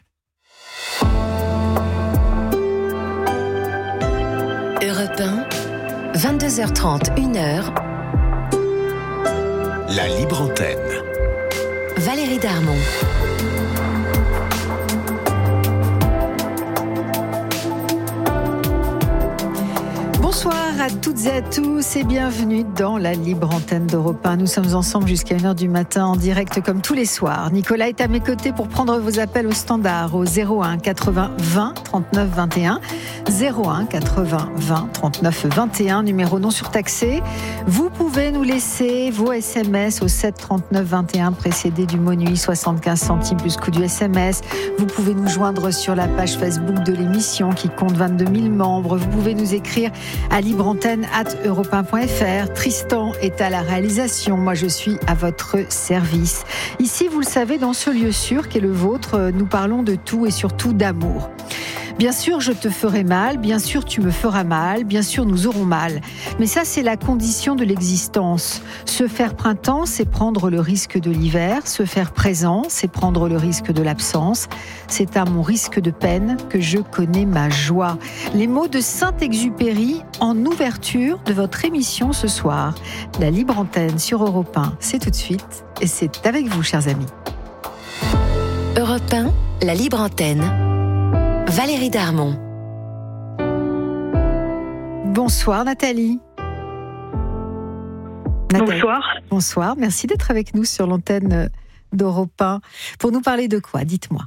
Europe 1, 22h30, 1h. La Libre Antenne. Valérie Darmon. Bonsoir à toutes et à tous et bienvenue dans la Libre Antenne d'Europe 1. Nous sommes ensemble jusqu'à 1h du matin en direct comme tous les soirs. Nicolas est à mes côtés pour prendre vos appels au standard au 01 80 20 39 21. 01 80 20 39 21, numéro non surtaxé. Vous pouvez nous laisser vos SMS au 7 39 21 précédé du mot nuit 75 centimes plus coût du SMS. Vous pouvez nous joindre sur la page Facebook de l'émission qui compte 22 000 membres. Vous pouvez nous écrire à libreantenne@europe1.fr. Tristan est à la réalisation. Moi, je suis à votre service. Ici, vous le savez, dans ce lieu sûr qu'est le vôtre, nous parlons de tout et surtout d'amour. Bien sûr, je te ferai mal, bien sûr, tu me feras mal, bien sûr, nous aurons mal. Mais ça, c'est la condition de l'existence. Se faire printemps, c'est prendre le risque de l'hiver. Se faire présent, c'est prendre le risque de l'absence. C'est à mon risque de peine que je connais ma joie. Les mots de Saint-Exupéry en ouverture de votre émission ce soir. La Libre Antenne sur Europe 1, c'est tout de suite et c'est avec vous, chers amis. Europe 1, la libre antenne. Valérie Darmon. Bonsoir Nathalie. Bonsoir. Bonsoir, merci d'être avec nous sur l'antenne d'Europe 1. Pour nous parler de quoi ? Dites-moi.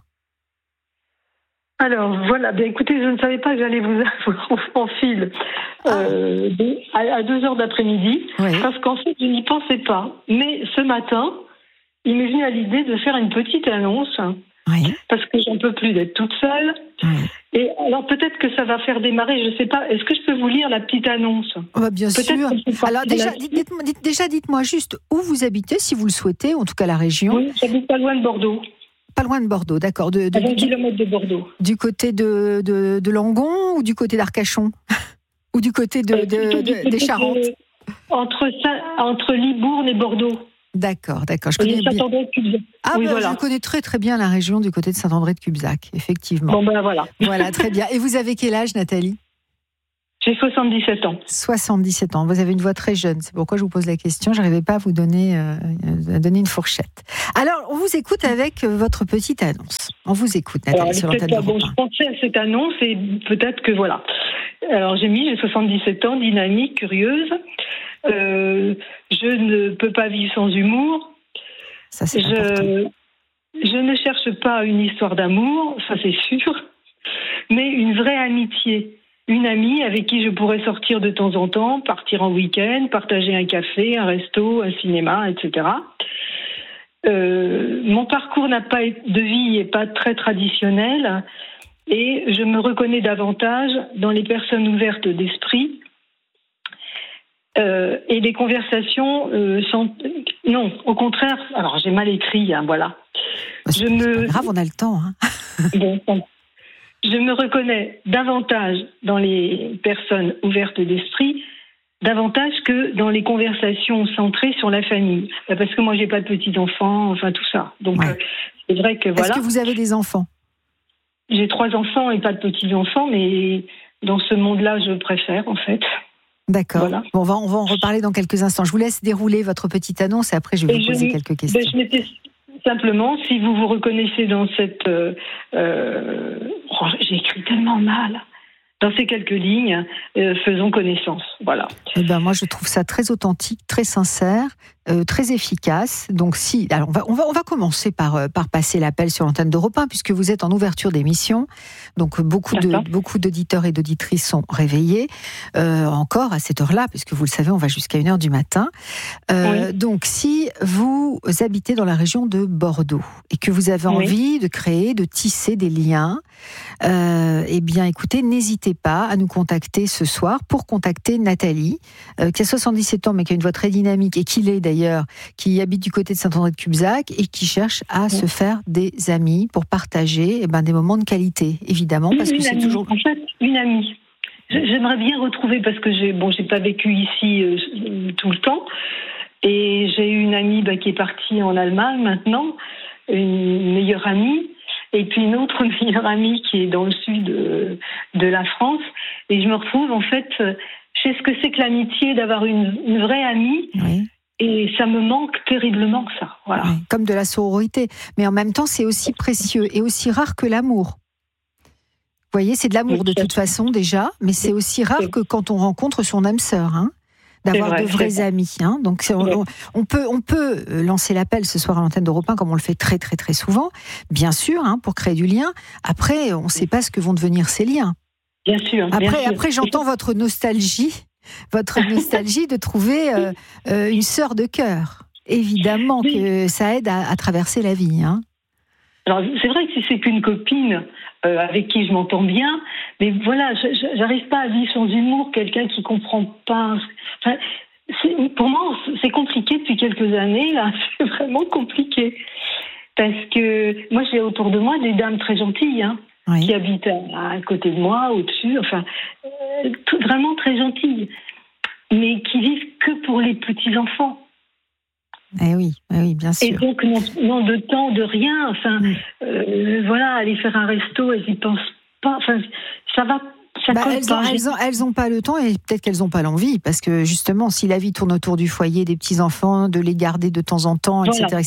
Alors voilà, écoutez, je ne savais pas que j'allais vous avoir en fil à 2h d'après-midi, parce qu'en fait, je n'y pensais pas. Mais ce matin, il m'est venu à l'idée de faire une petite annonce, parce que j'en peux plus d'être toute seule. Et alors peut-être que ça va faire démarrer, je ne sais pas, est-ce que je peux vous lire la petite annonce ? Bien sûr. Alors dites-moi juste où vous habitez, si vous le souhaitez, en tout cas la région. Oui, j'habite pas loin de Bordeaux. Pas loin de Bordeaux, d'accord. À 20 km de Bordeaux. Du côté de Langon ou du côté d'Arcachon ou du côté des Charentes? Entre Libourne et Bordeaux. D'accord. Je connais bien. Je connais très très bien la région du côté de Saint-André-de-Cubzac, effectivement. Bon ben voilà. Voilà, très bien. Et vous avez quel âge, Nathalie ? J'ai 77 ans. 77 ans. Vous avez une voix très jeune. C'est pourquoi je vous pose la question. Je n'arrivais pas à vous donner une fourchette. Alors, on vous écoute avec votre petite annonce. On vous écoute, Nathalie, sur l'antenne d'Europe 1. Je pensais à cette annonce et peut-être que voilà. Alors, j'ai 77 ans, dynamique, curieuse. Je ne peux pas vivre sans humour. Ça, c'est important. Je ne cherche pas une histoire d'amour, ça c'est sûr, mais une vraie amitié. Une amie avec qui je pourrais sortir de temps en temps, partir en week-end, partager un café, un resto, un cinéma, etc. Mon parcours de vie n'est pas très traditionnel et je me reconnais davantage dans les personnes ouvertes d'esprit et les conversations non, au contraire, alors j'ai mal écrit, voilà. C'est pas grave, on a le temps. Bon, je me reconnais davantage dans les personnes ouvertes d'esprit, davantage que dans les conversations centrées sur la famille. Parce que moi, j'ai pas de petits-enfants, enfin tout ça. Donc, c'est vrai que voilà. Est-ce que vous avez des enfants ? J'ai 3 enfants et pas de petits-enfants, mais dans ce monde-là, je préfère, en fait. D'accord. Voilà. Bon, on va en reparler dans quelques instants. Je vous laisse dérouler votre petite annonce et après, je vais vous poser quelques questions. Je m'étais simplement, si vous vous reconnaissez dans cette... j'ai écrit tellement mal. Dans ces quelques lignes, faisons connaissance. Voilà. Eh ben moi, je trouve ça très authentique, très sincère, très efficace. Donc, alors on va commencer par passer l'appel sur l'antenne d'Europe 1, puisque vous êtes en ouverture d'émission. Donc, beaucoup d'auditeurs et d'auditrices sont réveillés encore à cette heure-là, puisque vous le savez, on va jusqu'à 1h du matin. Donc, si vous habitez dans la région de Bordeaux et que vous avez envie de créer, de tisser des liens, eh bien, écoutez, n'hésitez pas à nous contacter ce soir pour contacter Nathalie, qui a 77 ans mais qui a une voix très dynamique et qui habite du côté de Saint-André-de-Cubzac et qui cherche à se faire des amis pour partager des moments de qualité, évidemment, parce que c'est toujours... En fait, une amie. J'aimerais bien retrouver, parce que j'ai pas vécu ici tout le temps, et j'ai une amie qui est partie en Allemagne maintenant, une meilleure amie, et puis une autre meilleure amie qui est dans le sud de la France, et je me retrouve en fait, je sais ce que c'est que l'amitié, d'avoir une vraie amie. Et ça me manque terriblement, ça. Voilà. Oui, comme de la sororité. Mais en même temps, c'est aussi précieux et aussi rare que l'amour. Vous voyez, c'est de l'amour de toute façon déjà, mais c'est aussi rare que quand on rencontre son âme sœur, d'avoir de vrais amis. Donc on peut lancer l'appel ce soir à l'antenne d'Europe 1 comme on le fait très très très souvent, bien sûr, pour créer du lien. Après, on ne sait pas ce que vont devenir ces liens. Bien sûr. Après, j'entends votre nostalgie de trouver une sœur de cœur. Évidemment que ça aide à traverser la vie. Alors, c'est vrai que si c'est qu'une copine avec qui je m'entends bien, mais voilà, j'arrive pas à vivre sans humour quelqu'un qui comprend pas. Enfin, pour moi, c'est compliqué depuis quelques années, là. C'est vraiment compliqué. Parce que moi, j'ai autour de moi des dames très gentilles, qui habitent à côté de moi, au-dessus, enfin, vraiment très gentilles, mais qui vivent que pour les petits-enfants. Eh oui, bien sûr. Et donc, non de temps, de rien. Enfin, voilà, aller faire un resto, elles y pensent pas. Enfin, ça Elles n'ont pas le temps et peut-être qu'elles n'ont pas l'envie, parce que justement, si la vie tourne autour du foyer, des petits-enfants, de les garder de temps en temps, etc.,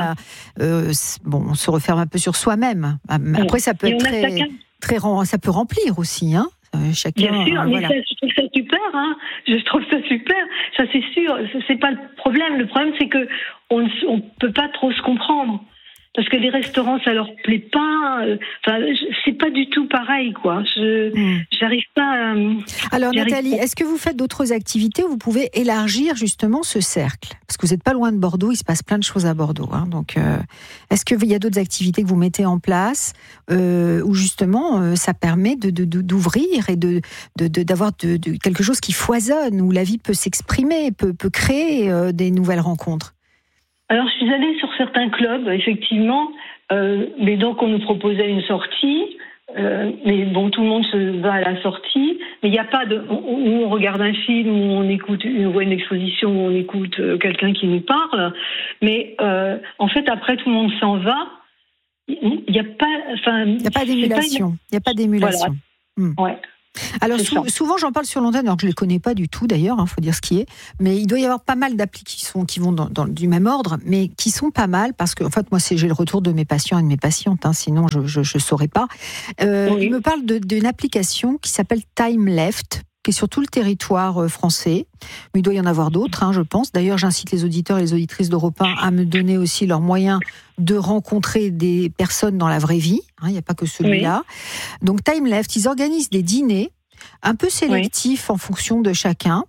on se referme un peu sur soi-même. Après, ça peut être ça peut remplir aussi, hein. Chacun, bien sûr, mais je trouve ça super, hein. Je trouve ça super, ça c'est sûr, c'est pas le problème. Le problème, c'est que on peut pas trop se comprendre. Parce que les restaurants, ça leur plaît pas. C'est pas du tout pareil, quoi. J'arrive pas à... Alors, Nathalie, est-ce que vous faites d'autres activités où vous pouvez élargir justement ce cercle ? Parce que vous n'êtes pas loin de Bordeaux, il se passe plein de choses à Bordeaux. Hein. Donc, est-ce qu'il y a d'autres activités que vous mettez en place où justement ça permet d'ouvrir et d'avoir quelque chose qui foisonne, où la vie peut s'exprimer, peut créer des nouvelles rencontres ? Alors, je suis allée sur certains clubs, effectivement, mais donc on nous proposait une sortie, mais bon, tout le monde se va à la sortie, mais il n'y a pas où on regarde un film, où on voit une exposition, où on écoute quelqu'un qui nous parle, mais en fait, après, tout le monde s'en va. Il n'y a pas d'émulation. Il n'y a pas d'émulation. Voilà. Ouais. Alors souvent j'en parle sur l'antenne, alors que je ne les connais pas du tout d'ailleurs, faut dire ce qui est, mais il doit y avoir pas mal d'applis qui vont dans du même ordre, mais qui sont pas mal, parce que en fait moi j'ai le retour de mes patients et de mes patientes, hein, sinon je saurais pas. Ils me parlent d'une application qui s'appelle Time Left, qui est sur tout le territoire français, mais il doit y en avoir d'autres, hein, je pense. D'ailleurs, j'incite les auditeurs et les auditrices d'Europe 1 à me donner aussi leurs moyens de rencontrer des personnes dans la vraie vie. Il n'y a pas que celui-là. Oui. Donc, Time Left, ils organisent des dîners un peu sélectifs en fonction de chacun.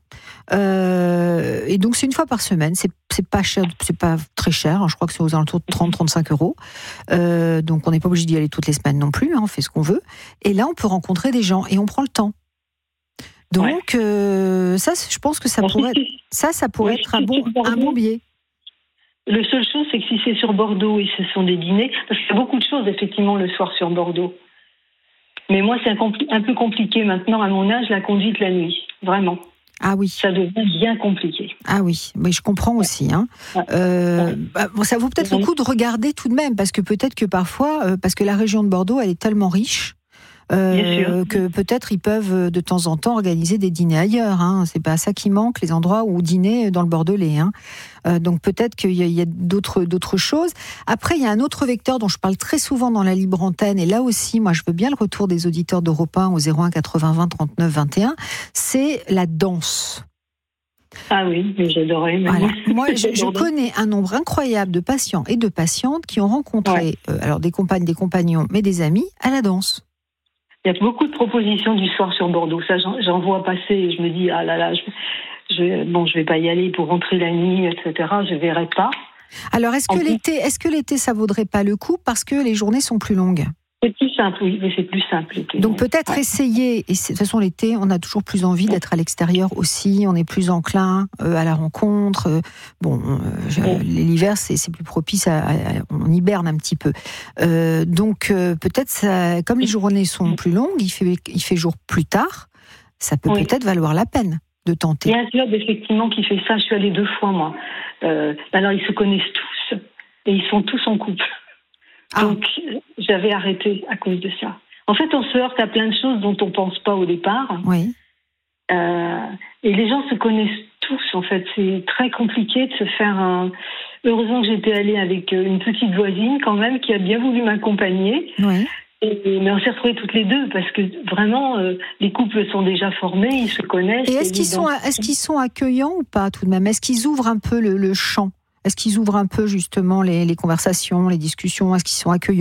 Et donc, c'est une fois par semaine. C'est pas cher, c'est pas très cher. Hein, je crois que c'est aux alentours de 30-35 euros. Donc, on n'est pas obligé d'y aller toutes les semaines non plus. Hein, on fait ce qu'on veut. Et là, on peut rencontrer des gens et on prend le temps. Donc, ça, je pense que ça pourrait être un bon biais. La seule chose, c'est que si c'est sur Bordeaux et ce sont des dîners, parce qu'il y a beaucoup de choses, effectivement, le soir sur Bordeaux. Mais moi, c'est un peu compliqué maintenant, à mon âge, la conduite la nuit. Vraiment. Ah oui. Ça devient bien compliqué. Ah oui, mais je comprends aussi. Hein. Ça vaut peut-être le coup de regarder tout de même, parce que peut-être que parfois, parce que la région de Bordeaux, elle est tellement riche, que peut-être ils peuvent de temps en temps organiser des dîners ailleurs. Hein. C'est pas ça qui manque, les endroits où dîner dans le Bordelais. Hein. Donc peut-être qu'il y a d'autres choses. Après, il y a un autre vecteur dont je parle très souvent dans la libre antenne, et là aussi, moi, je veux bien le retour des auditeurs d'Europe 1 au 01 80 20 39 21. C'est la danse. Ah oui, mais j'adorais. Voilà. Moi, je connais un nombre incroyable de patients et de patientes qui ont rencontré alors des compagnes, des compagnons, mais des amis à la danse. Il y a beaucoup de propositions du soir sur Bordeaux. Ça, j'en vois passer et je me dis, ah là là, je vais pas y aller pour rentrer la nuit, etc. Je verrai pas. Alors, est-ce que l'été, ça vaudrait pas le coup parce que les journées sont plus longues ? C'est plus simple, oui, mais c'est plus simple l'été. Donc peut-être essayer, et de toute façon l'été, on a toujours plus envie d'être à l'extérieur aussi, on est plus enclin à la rencontre. L'hiver, c'est plus propice, on hiberne un petit peu. Donc peut-être, ça, comme les journées sont plus longues, il fait jour plus tard, ça peut peut-être valoir la peine de tenter. Il y a un club effectivement qui fait ça, je suis allée 2 fois moi. Alors ils se connaissent tous, et ils sont tous en couple. Donc, j'avais arrêté à cause de ça. En fait, on se heurte à plein de choses dont on ne pense pas au départ. Oui. Et les gens se connaissent tous, en fait. C'est très compliqué de se faire un... Heureusement que j'étais allée avec une petite voisine, quand même, qui a bien voulu m'accompagner. Oui. Mais on s'est retrouvés toutes les deux, parce que vraiment, les couples sont déjà formés, ils se connaissent. Et est-ce qu'ils sont accueillants ou pas, tout de même ? Est-ce qu'ils ouvrent un peu le champ ? Est-ce qu'ils ouvrent un peu justement les conversations, les discussions ? Est-ce qu'ils sont accueillants ?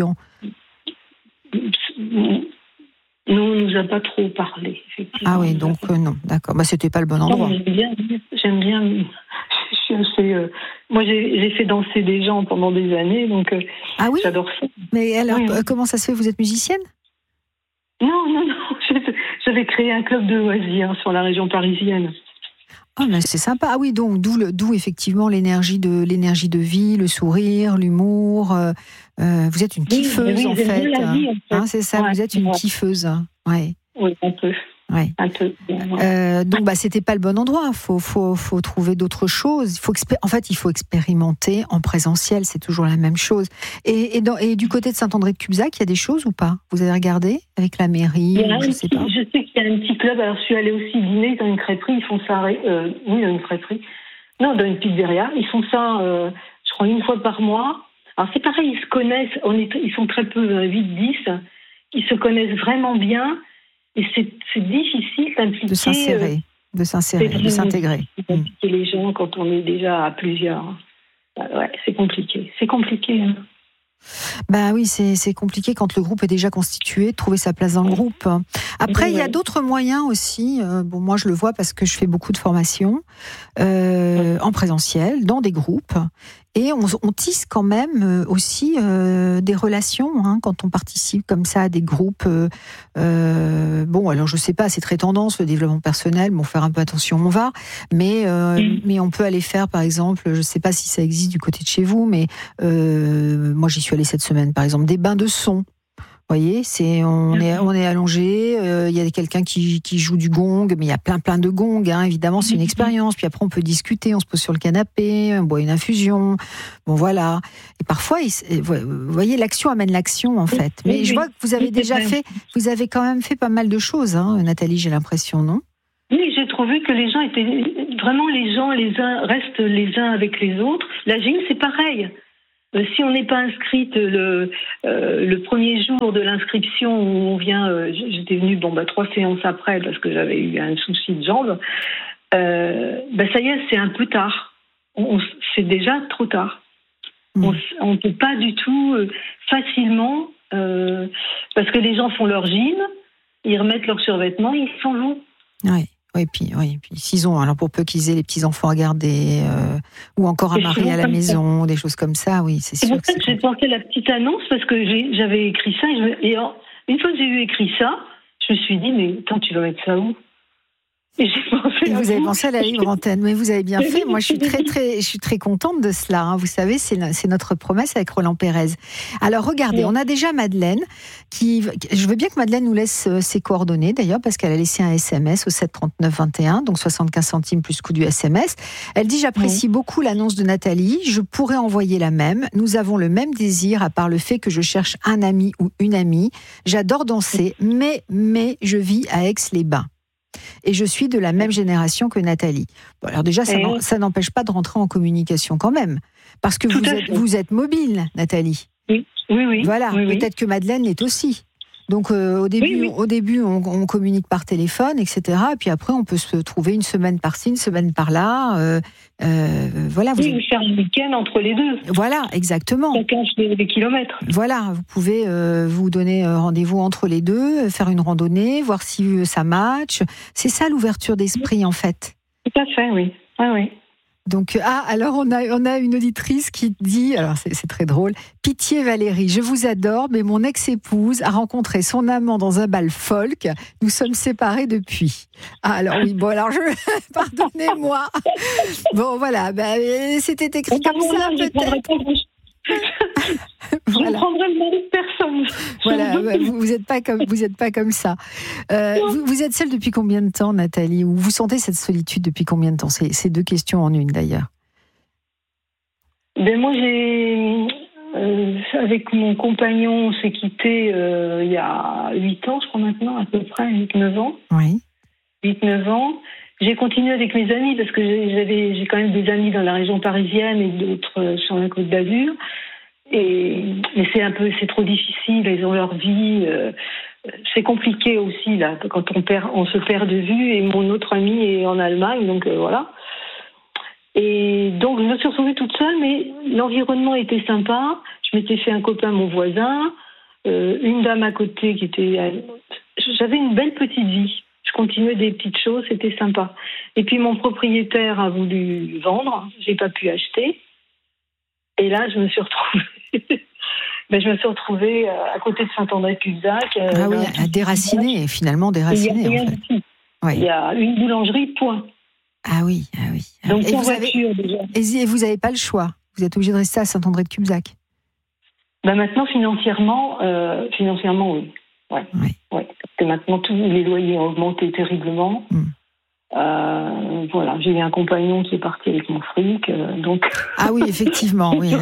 Non, on ne nous a pas trop parlé, effectivement. Ah oui, donc non, d'accord. C'était pas le bon endroit. Non, j'aime bien. Je suis assez. Moi, j'ai fait danser des gens pendant des années, donc j'adore ça. Mais alors, comment ça se fait ? Vous êtes musicienne ? Non. J'avais créé un club de loisirs sur la région parisienne. Ah, mais c'est sympa. Ah oui, donc d'où effectivement l'énergie de vie, le sourire, l'humour. Vous êtes une kiffeuse en fait. C'est ça, vous êtes une kiffeuse. Ouais. Oui, un peu. Ouais. Un peu. Donc c'était pas le bon endroit. Faut trouver d'autres choses. Il faut expérimenter en présentiel. C'est toujours la même chose. Et du côté de Saint-André-de-Cubzac, il y a des choses ou pas ? Vous avez regardé avec la mairie ? Je sais pas. Je sais qu'il il y a un petit club. Alors, je suis allée aussi dîner dans une crêperie. Ils font ça, dans une crêperie. Non, dans une pizzeria. Ils font ça, je crois, une fois par mois. Alors, c'est pareil, ils se connaissent. Ils sont très peu, 8-10. Ils se connaissent vraiment bien. Et c'est difficile d'impliquer. De s'intégrer. D'impliquer les gens quand on est déjà à plusieurs. Ouais, c'est compliqué. C'est compliqué. Hein. Bah oui, c'est compliqué quand le groupe est déjà constitué, de trouver sa place dans le groupe. Après, il y a d'autres moyens aussi. Bon, moi, je le vois parce que je fais beaucoup de formations en présentiel, dans des groupes. Et on tisse quand même aussi des relations quand on participe comme ça à des groupes. Bon, alors je sais pas, c'est très tendance le développement personnel. Bon, faire un peu attention, on va. Mais on peut aller faire, par exemple, je sais pas si ça existe du côté de chez vous, mais moi j'y suis allée cette semaine, par exemple, des bains de son. Vous voyez, on est allongé, il y a quelqu'un qui joue du gong, mais il y a plein de gongs, évidemment, c'est une expérience. Puis après, on peut discuter, on se pose sur le canapé, on boit une infusion. Bon, voilà. Et parfois, vous voyez, l'action amène l'action, en fait. Mais je vois que vous avez quand même fait pas mal de choses, Nathalie, j'ai l'impression, non ? Oui, j'ai trouvé que les gens étaient vraiment les uns restent les uns avec les autres. La gym, c'est pareil. Si on n'est pas inscrite le premier jour de l'inscription où on vient, j'étais venue 3 séances après parce que j'avais eu un souci de jambe, ça y est, c'est un peu tard. C'est déjà trop tard. On ne peut pas du tout facilement, parce que les gens font leur gym, ils remettent leurs survêtements, ils s'en vont. Oui, puis s'ils ont, alors pour peu qu'ils aient les petits-enfants à garder, ou encore un mari à la maison, des choses comme ça, oui, c'est sûr. C'est pour ça que j'ai pensé la petite annonce, parce que j'avais écrit ça, et une fois que j'ai eu écrit ça, je me suis dit, mais attends, tu vas mettre ça où ? Et vous avez pensé à la libre antenne, mais vous avez bien fait. Moi, je suis très contente de cela. Vous savez, c'est notre promesse avec Roland Pérez. Alors, regardez, on a déjà Madeleine je veux bien que Madeleine nous laisse ses coordonnées, d'ailleurs, parce qu'elle a laissé un SMS au 7 39 21, donc 75 centimes plus coût du SMS. Elle dit, j'apprécie beaucoup l'annonce de Nathalie. Je pourrais envoyer la même. Nous avons le même désir, à part le fait que je cherche un ami ou une amie. J'adore danser, mais je vis à Aix-les-Bains. Et je suis de la même génération que Nathalie. Bon, alors déjà, ça n'empêche pas de rentrer en communication quand même. Parce que vous êtes mobile, Nathalie. Oui. Voilà, peut-être que Madeleine l'est aussi. Donc au début, on communique par téléphone, etc. Et puis après, on peut se trouver une semaine par-ci, une semaine par-là. Voilà. Vous faire un week-end entre les deux. Voilà, exactement. Chacun fait des kilomètres. Voilà, vous pouvez vous donner rendez-vous entre les deux, faire une randonnée, voir si ça match. C'est ça l'ouverture d'esprit, en fait. Tout à fait, oui. Oui. Donc, alors on a une auditrice qui dit, alors c'est très drôle, pitié Valérie, je vous adore, mais mon ex-épouse a rencontré son amant dans un bal folk. Nous sommes séparés depuis. Alors oui, bon alors pardonnez-moi. Bon voilà, c'était écrit comme ça peut-être. Je ne prendrai le mal de personne. Voilà, vous êtes pas comme ça. Vous êtes seule depuis combien de temps, Nathalie ? Ou vous sentez cette solitude depuis combien de temps ? C'est 2 questions en une, d'ailleurs. Moi, avec mon compagnon, on s'est quittés il y a 8 ans, je crois maintenant, à peu près, 8-9 ans. Oui. 8-9 ans. J'ai continué avec mes amis parce que j'ai quand même des amis dans la région parisienne et d'autres sur la Côte d'Azur. Mais c'est trop difficile, ils ont leur vie. C'est compliqué aussi là quand on se perd de vue. Et mon autre ami est en Allemagne, donc voilà. Et donc je me suis retrouvée toute seule, mais l'environnement était sympa. Je m'étais fait un copain, mon voisin, une dame à côté qui était. J'avais une belle petite vie. Je continuais des petites choses, c'était sympa. Et puis mon propriétaire a voulu vendre, j'ai pas pu acheter. Et là, je me suis retrouvée à côté de Saint-André-Cubzac. Déracinée, finalement déracinée. Il y a rien du tout. Ouais. Il y a une boulangerie, point. Ah oui. Donc en voiture déjà. Et vous n'avez pas le choix. Vous êtes obligé de rester à Saint-André-de-Cubzac. Maintenant, financièrement, oui. Ouais. Parce que maintenant, tous les loyers ont augmenté terriblement. Voilà, j'ai eu un compagnon qui est parti avec mon fric, donc. Ah oui, effectivement, oui.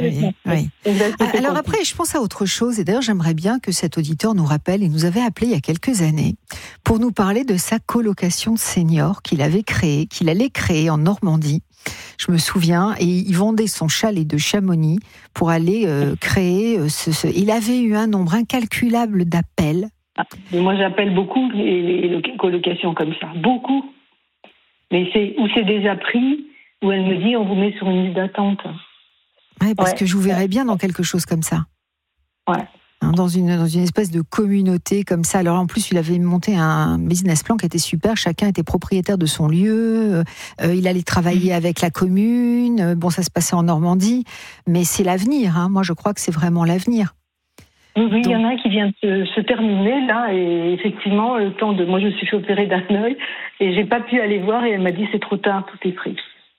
Alors après, je pense à autre chose, et d'ailleurs, j'aimerais bien que cet auditeur nous rappelle, il nous avait appelé il y a quelques années pour nous parler de sa colocation de seniors qu'il allait créer en Normandie. Je me souviens, et il vendait son chalet de Chamonix pour aller créer Il avait eu un nombre incalculable d'appels. Moi, j'appelle beaucoup les colocations comme ça, beaucoup. Mais c'est déjà pris, où elle me dit on vous met sur une liste d'attente. Ouais, parce que je vous verrais bien dans quelque chose comme ça. Ouais. Dans une espèce de communauté comme ça. Alors en plus, il avait monté un business plan qui était super. Chacun était propriétaire de son lieu. Il allait travailler avec la commune. Bon, ça se passait en Normandie. Mais c'est l'avenir. Moi, je crois que c'est vraiment l'avenir. Oui, il y en a un qui vient de se terminer, là, et effectivement, le temps de... Moi, je me suis fait opérer d'un œil, et j'ai pas pu aller voir, et elle m'a dit, c'est trop tard, tout est pris.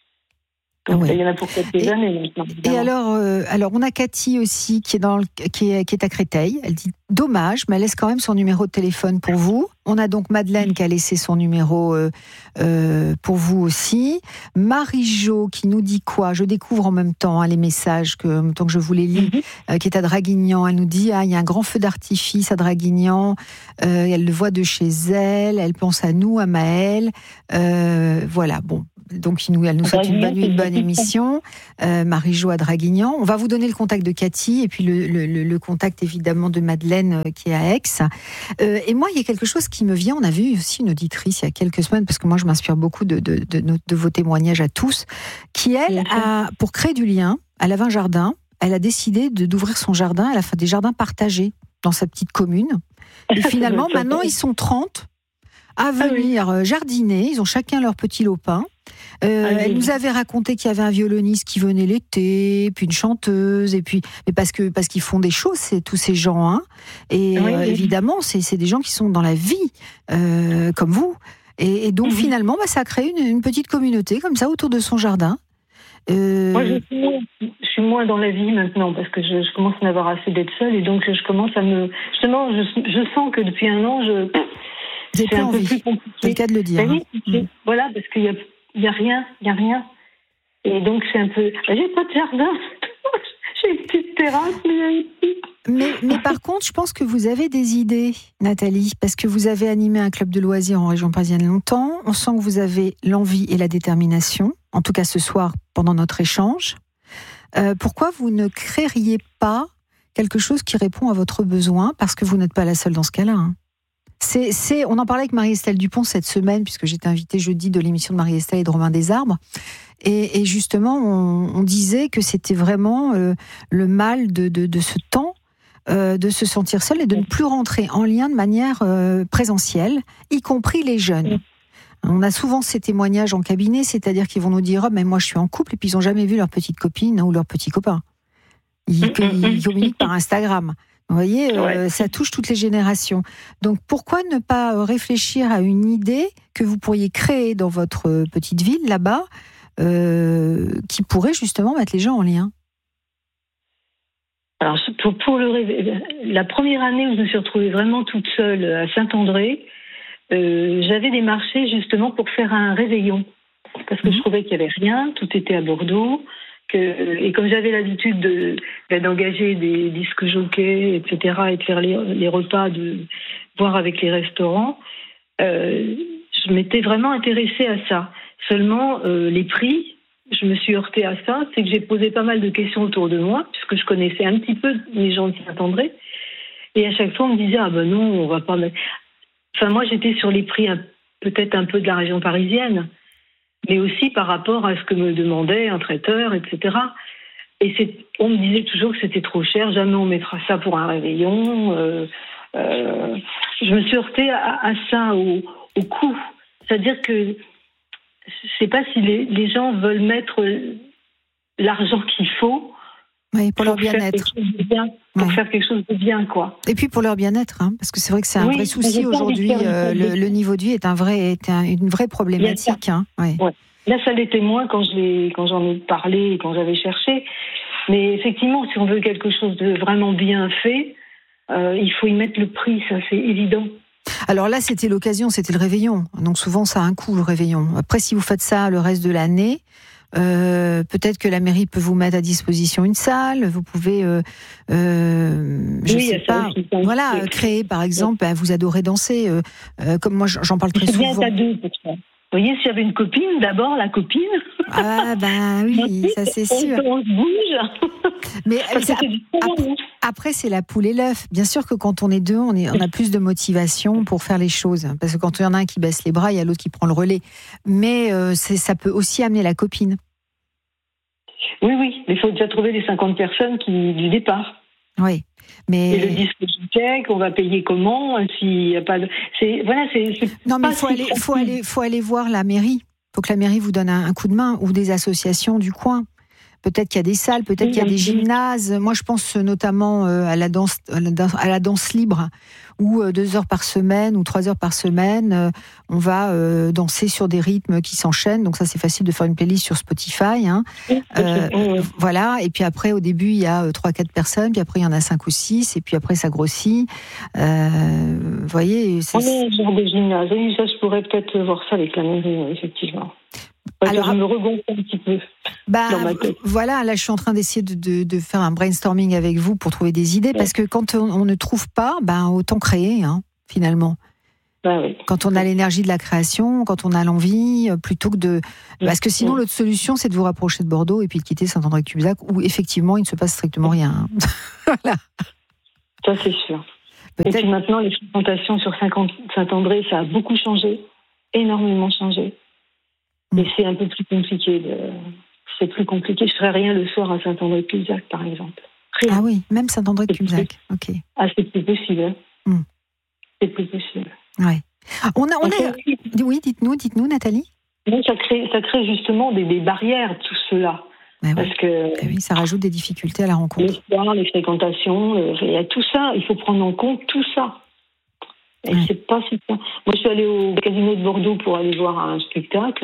Donc, il y en a pour quelques années maintenant. Et alors, on a Cathy aussi, qui est à Créteil. Elle dit, dommage, mais elle laisse quand même son numéro de téléphone pour vous. On a donc Madeleine qui a laissé son numéro pour vous aussi. Marie-Jo qui nous dit quoi ? Je découvre en même temps les messages, en même temps que je vous les lis, qui est à Draguignan. Elle nous dit, il y a un grand feu d'artifice à Draguignan. Elle le voit de chez elle. Elle pense à nous, à Maëlle. Voilà, bon. Donc, elle nous souhaite une bonne émission. Marie-Jo à Draguignan. On va vous donner le contact de Cathy et puis le contact évidemment de Madeleine qui est à Aix. Et moi, il y a quelque chose qui me vient. On a vu aussi une auditrice il y a quelques semaines, parce que moi, je m'inspire beaucoup de vos témoignages à tous, qui, elle, pour créer du lien, elle avait un jardin. Elle a décidé d'ouvrir son jardin. Elle a fait des jardins partagés dans sa petite commune. Et finalement, maintenant, ils sont 30 à venir jardiner. Ils ont chacun leur petit lopin. Elle nous avait raconté qu'il y avait un violoniste qui venait l'été, puis une chanteuse, mais parce qu'ils font des choses, tous ces gens, et évidemment, c'est des gens qui sont dans la vie, comme vous, et donc finalement, ça a créé une petite communauté comme ça autour de son jardin. Moi, je suis moins dans la vie maintenant, parce que je commence à en avoir assez d'être seule, et donc je commence à justement, je sens que depuis un an, c'est un peu plus compliqué. C'est le cas de le dire. Voilà, parce qu'il y a rien. Et donc, c'est un peu... J'ai pas de jardin. J'ai une petite terrasse, mais par contre, je pense que vous avez des idées, Nathalie, parce que vous avez animé un club de loisirs en région parisienne longtemps. On sent que vous avez l'envie et la détermination, en tout cas ce soir, pendant notre échange. Pourquoi vous ne créeriez pas quelque chose qui répond à votre besoin, parce que vous n'êtes pas la seule dans ce cas-là, on en parlait avec Marie-Estelle Dupont cette semaine, puisque j'étais invitée jeudi de l'émission de Marie-Estelle et de Romain Desarbres. Et justement, on disait que c'était vraiment le mal de ce temps, de se sentir seul et de ne plus rentrer en lien de manière présentielle, y compris les jeunes. On a souvent ces témoignages en cabinet, c'est-à-dire qu'ils vont nous dire « mais moi je suis en couple » et puis ils n'ont jamais vu leur petite copine ou leur petit copain. Ils communiquent par Instagram. Vous voyez, ça touche toutes les générations. Donc, pourquoi ne pas réfléchir à une idée que vous pourriez créer dans votre petite ville, là-bas, qui pourrait justement mettre les gens en lien ? Alors, pour la première année où je me suis retrouvée vraiment toute seule à Saint-André, j'avais démarché justement pour faire un réveillon. Parce que je trouvais qu'il n'y avait rien, tout était à Bordeaux. Et comme j'avais l'habitude d'engager des disques jockeys, etc., et de faire les repas, de voir avec les restaurants, je m'étais vraiment intéressée à ça. Seulement, les prix, je me suis heurtée à ça, c'est que j'ai posé pas mal de questions autour de moi, puisque je connaissais un petit peu les gens de Saint-André, et à chaque fois on me disait « ah ben non, on va pas mettre... » Enfin, moi j'étais sur les prix peut-être un peu de la région parisienne, mais aussi par rapport à ce que me demandait un traiteur, etc. Et on me disait toujours que c'était trop cher, jamais on mettra ça pour un réveillon. Je me suis heurtée à ça, au coût. C'est-à-dire que je ne sais pas si les gens veulent mettre l'argent qu'il faut pour leur bien-être. Pour faire quelque chose de bien, quoi. Et puis pour leur bien-être, parce que c'est vrai que c'est un vrai souci aujourd'hui. Le niveau de vie est une vraie problématique. Ouais. Là, ça l'était moins quand j'en ai parlé et quand j'avais cherché. Mais effectivement, si on veut quelque chose de vraiment bien fait, il faut y mettre le prix, ça c'est évident. Alors là, c'était l'occasion, c'était le réveillon. Donc souvent, ça a un coût, le réveillon. Après, si vous faites ça le reste de l'année, peut-être que la mairie peut vous mettre à disposition une salle. Vous pouvez, créer, par exemple, vous adorez danser. Comme moi, j'en parle très souvent. Bien à deux pour ça. Vous voyez, s'il y avait une copine, d'abord la copine. Ah oui, ça c'est sûr. On se bouge. Mais après, c'est la poule et l'œuf. Bien sûr que quand on est deux, on a plus de motivation pour faire les choses. Parce que quand il y en a un qui baisse les bras, il y a l'autre qui prend le relais. Mais ça peut aussi amener la copine. Oui, mais il faut déjà trouver les 50 personnes du départ. Oui. Mais... Et le disque on va payer comment s'il n'y a pas de... Non, mais il faut aller voir la mairie. Il faut que la mairie vous donne un coup de main, ou des associations du coin. Peut-être qu'il y a des salles, peut-être qu'il y a des gymnases. Moi, je pense notamment à la danse libre, où 2 heures par semaine ou 3 heures par semaine, on va danser sur des rythmes qui s'enchaînent. Donc ça, c'est facile de faire une playlist sur Spotify. Voilà. Et puis après, au début, il y a 3-4 personnes, puis après, il y en a 5 ou 6, et puis après, ça grossit. Vous voyez, genre des gymnases. Oui, ça, je pourrais peut-être voir ça avec la mairie, effectivement. Alors, je me regonfle un petit peu dans ma tête. Voilà, là je suis en train d'essayer de faire un brainstorming avec vous pour trouver des idées, parce que quand on ne trouve pas, autant créer, finalement. Oui. Quand on a l'énergie de la création, quand on a l'envie, plutôt que de... Parce que sinon, l'autre solution, c'est de vous rapprocher de Bordeaux et puis de quitter Saint-André-Cubzac, où effectivement, il ne se passe strictement rien. Voilà. Ça, c'est sûr. Peut-être. Et puis maintenant, les fréquentations sur Saint-André, ça a beaucoup changé, énormément changé. Et c'est un peu plus compliqué. C'est plus compliqué. Je ferais rien le soir à Saint-André-de-Cubzac, par exemple. Rien. Ah oui, même Saint-André-de-Cubzac. Ok. Ah, c'est plus possible. C'est plus possible. Ouais. Oui, dites-nous, Nathalie. Donc, ça crée justement des barrières, tout cela. Parce que oui, ça rajoute des difficultés à la rencontre. Les soirs, les fréquentations, il y a tout ça. Il faut prendre en compte tout ça. Et c'est pas si bien. Moi, je suis allée au Casino de Bordeaux pour aller voir un spectacle,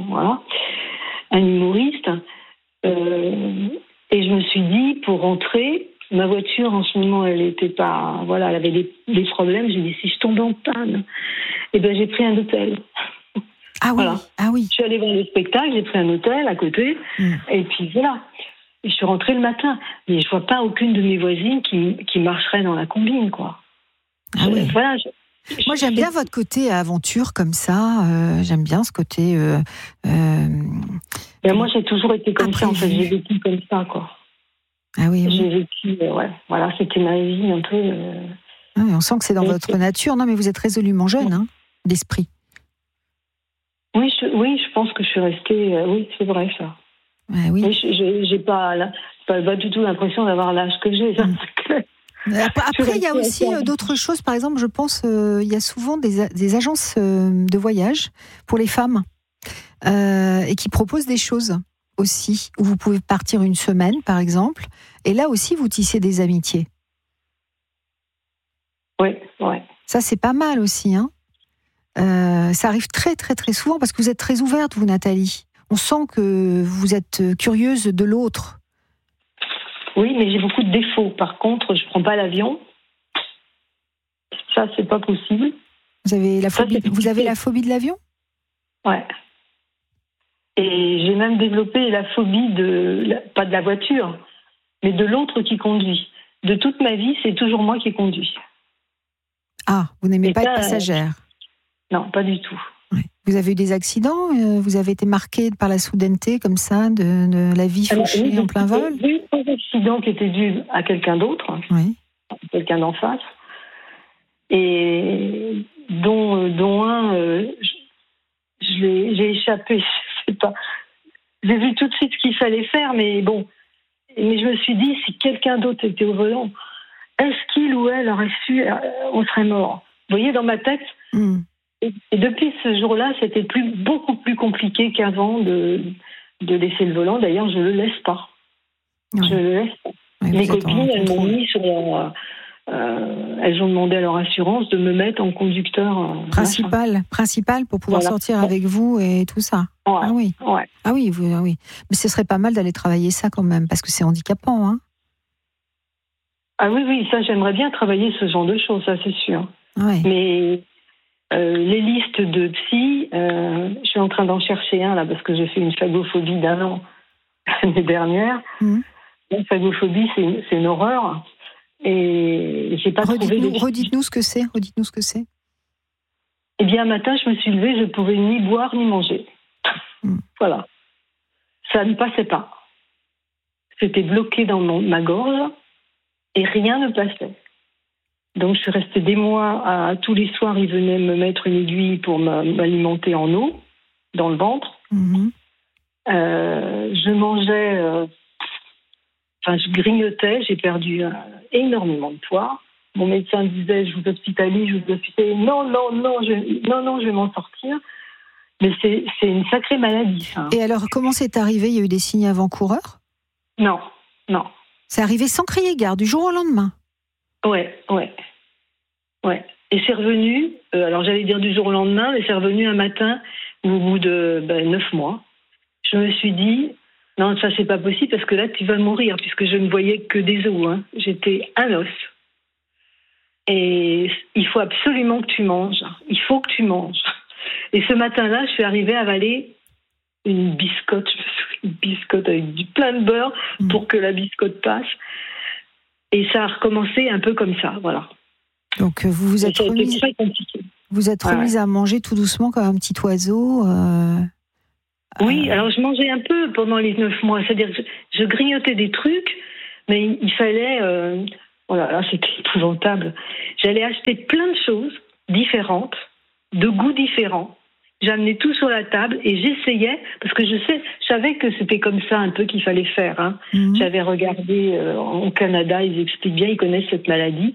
un humoriste. Et je me suis dit, pour rentrer, ma voiture, en ce moment, elle était pas... Voilà, elle avait des problèmes. J'ai dit, si je tombe en panne, j'ai pris un hôtel. Ah oui, voilà. Ah oui. Je suis allée voir le spectacle, j'ai pris un hôtel à côté. Et puis, voilà. Et je suis rentrée le matin. Mais je vois pas aucune de mes voisines qui marcherait dans la combine, quoi. Ah oui. Voilà, moi, j'aime bien votre côté aventure comme ça. J'aime bien ce côté. Moi, j'ai toujours été comme ça. En fait, j'ai vécu comme ça, quoi. Ah oui. J'ai vécu. Voilà, c'était ma vie un peu. Oui, on sent que c'est dans votre nature. Non, mais vous êtes résolument jeune, d'esprit. Oui, je pense que je suis restée. Oui, c'est vrai ça. Oui. Mais j'ai pas du tout l'impression d'avoir l'âge que j'ai. Ça, c'est clair. Après, il y a aussi d'autres choses. Par exemple, je pense il y a souvent des agences de voyage pour les femmes et qui proposent des choses aussi, où vous pouvez partir une semaine, par exemple, et là aussi, vous tissez des amitiés. Oui. Ça, c'est pas mal aussi. Ça arrive très, très, très souvent, parce que vous êtes très ouverte, vous, Nathalie. On sent que vous êtes curieuse de l'autre. Oui, mais j'ai beaucoup de défauts. Par contre, je prends pas l'avion. Ça, c'est pas possible. Vous avez la phobie de l'avion ? Ouais. Et j'ai même développé la phobie pas de la voiture, mais de l'autre qui conduit. De toute ma vie, c'est toujours moi qui conduis. Ah, vous n'aimez pas être passagère ? Non, pas du tout. Ouais. Vous avez eu des accidents ? Vous avez été marquée par la soudaineté comme ça, de la vie fauchée en plein vol ? J'ai eu un accident qui était dû à quelqu'un d'autre, quelqu'un d'en face, et dont un, j'ai échappé. Je sais pas. J'ai vu tout de suite ce qu'il fallait faire, mais bon. Mais je me suis dit, si quelqu'un d'autre était au volant, est-ce qu'il ou elle aurait su, on serait mort. Vous voyez, dans ma tête. Et depuis ce jour-là, c'était beaucoup plus compliqué qu'avant de laisser le volant. D'ailleurs, je ne le laisse pas. Je le laisse pas. Mes copines, elles m'ont mis sur elles ont demandé à leur assurance de me mettre en conducteur principal pour pouvoir sortir avec vous et tout ça. Ah oui. Ah oui. Mais ce serait pas mal d'aller travailler ça quand même, parce que c'est handicapant, hein. Ah oui, ça, j'aimerais bien travailler ce genre de choses, ça c'est sûr. Ouais. Mais Les listes de psy, je suis en train d'en chercher un là parce que j'ai fait une phagophobie d'1 an l'année dernière. La phagophobie, c'est une horreur. Et j'ai pas trouvé. Redites-nous ce que c'est. Eh bien, un matin, je me suis levée, je ne pouvais ni boire ni manger. Voilà. Ça ne passait pas. C'était bloqué dans ma gorge et rien ne passait. Donc, je suis restée des mois tous les soirs, ils venaient me mettre une aiguille pour m'alimenter en eau dans le ventre. Je mangeais, je grignotais, j'ai perdu énormément de poids. Mon médecin disait, je vous hospitalise, non, je vais m'en sortir. Mais c'est une sacrée maladie, ça. Et alors, comment c'est arrivé ? Il y a eu des signes avant-coureurs ? Non. C'est arrivé sans crier gare, du jour au lendemain ? Ouais. Et c'est revenu, alors j'allais dire du jour au lendemain, mais c'est revenu un matin, au bout de 9 mois. Je me suis dit, non, ça c'est pas possible, parce que là tu vas mourir, puisque je ne voyais que des os. J'étais un os. Et il faut absolument que tu manges. Il faut que tu manges. Et ce matin-là, je suis arrivée à avaler une biscotte avec plein de beurre pour que la biscotte passe. Et ça a recommencé un peu comme ça, voilà. Donc vous vous êtes remise, remise à manger tout doucement comme un petit oiseau. Oui, alors je mangeais un peu pendant les 9 mois. C'est-à-dire que je grignotais des trucs, mais il fallait... Voilà, c'était épouvantable. J'allais acheter plein de choses différentes, de goûts différents. J'amenais tout sur la table et j'essayais, parce que je savais que c'était comme ça un peu qu'il fallait faire. J'avais regardé au Canada, ils expliquent bien, ils connaissent cette maladie.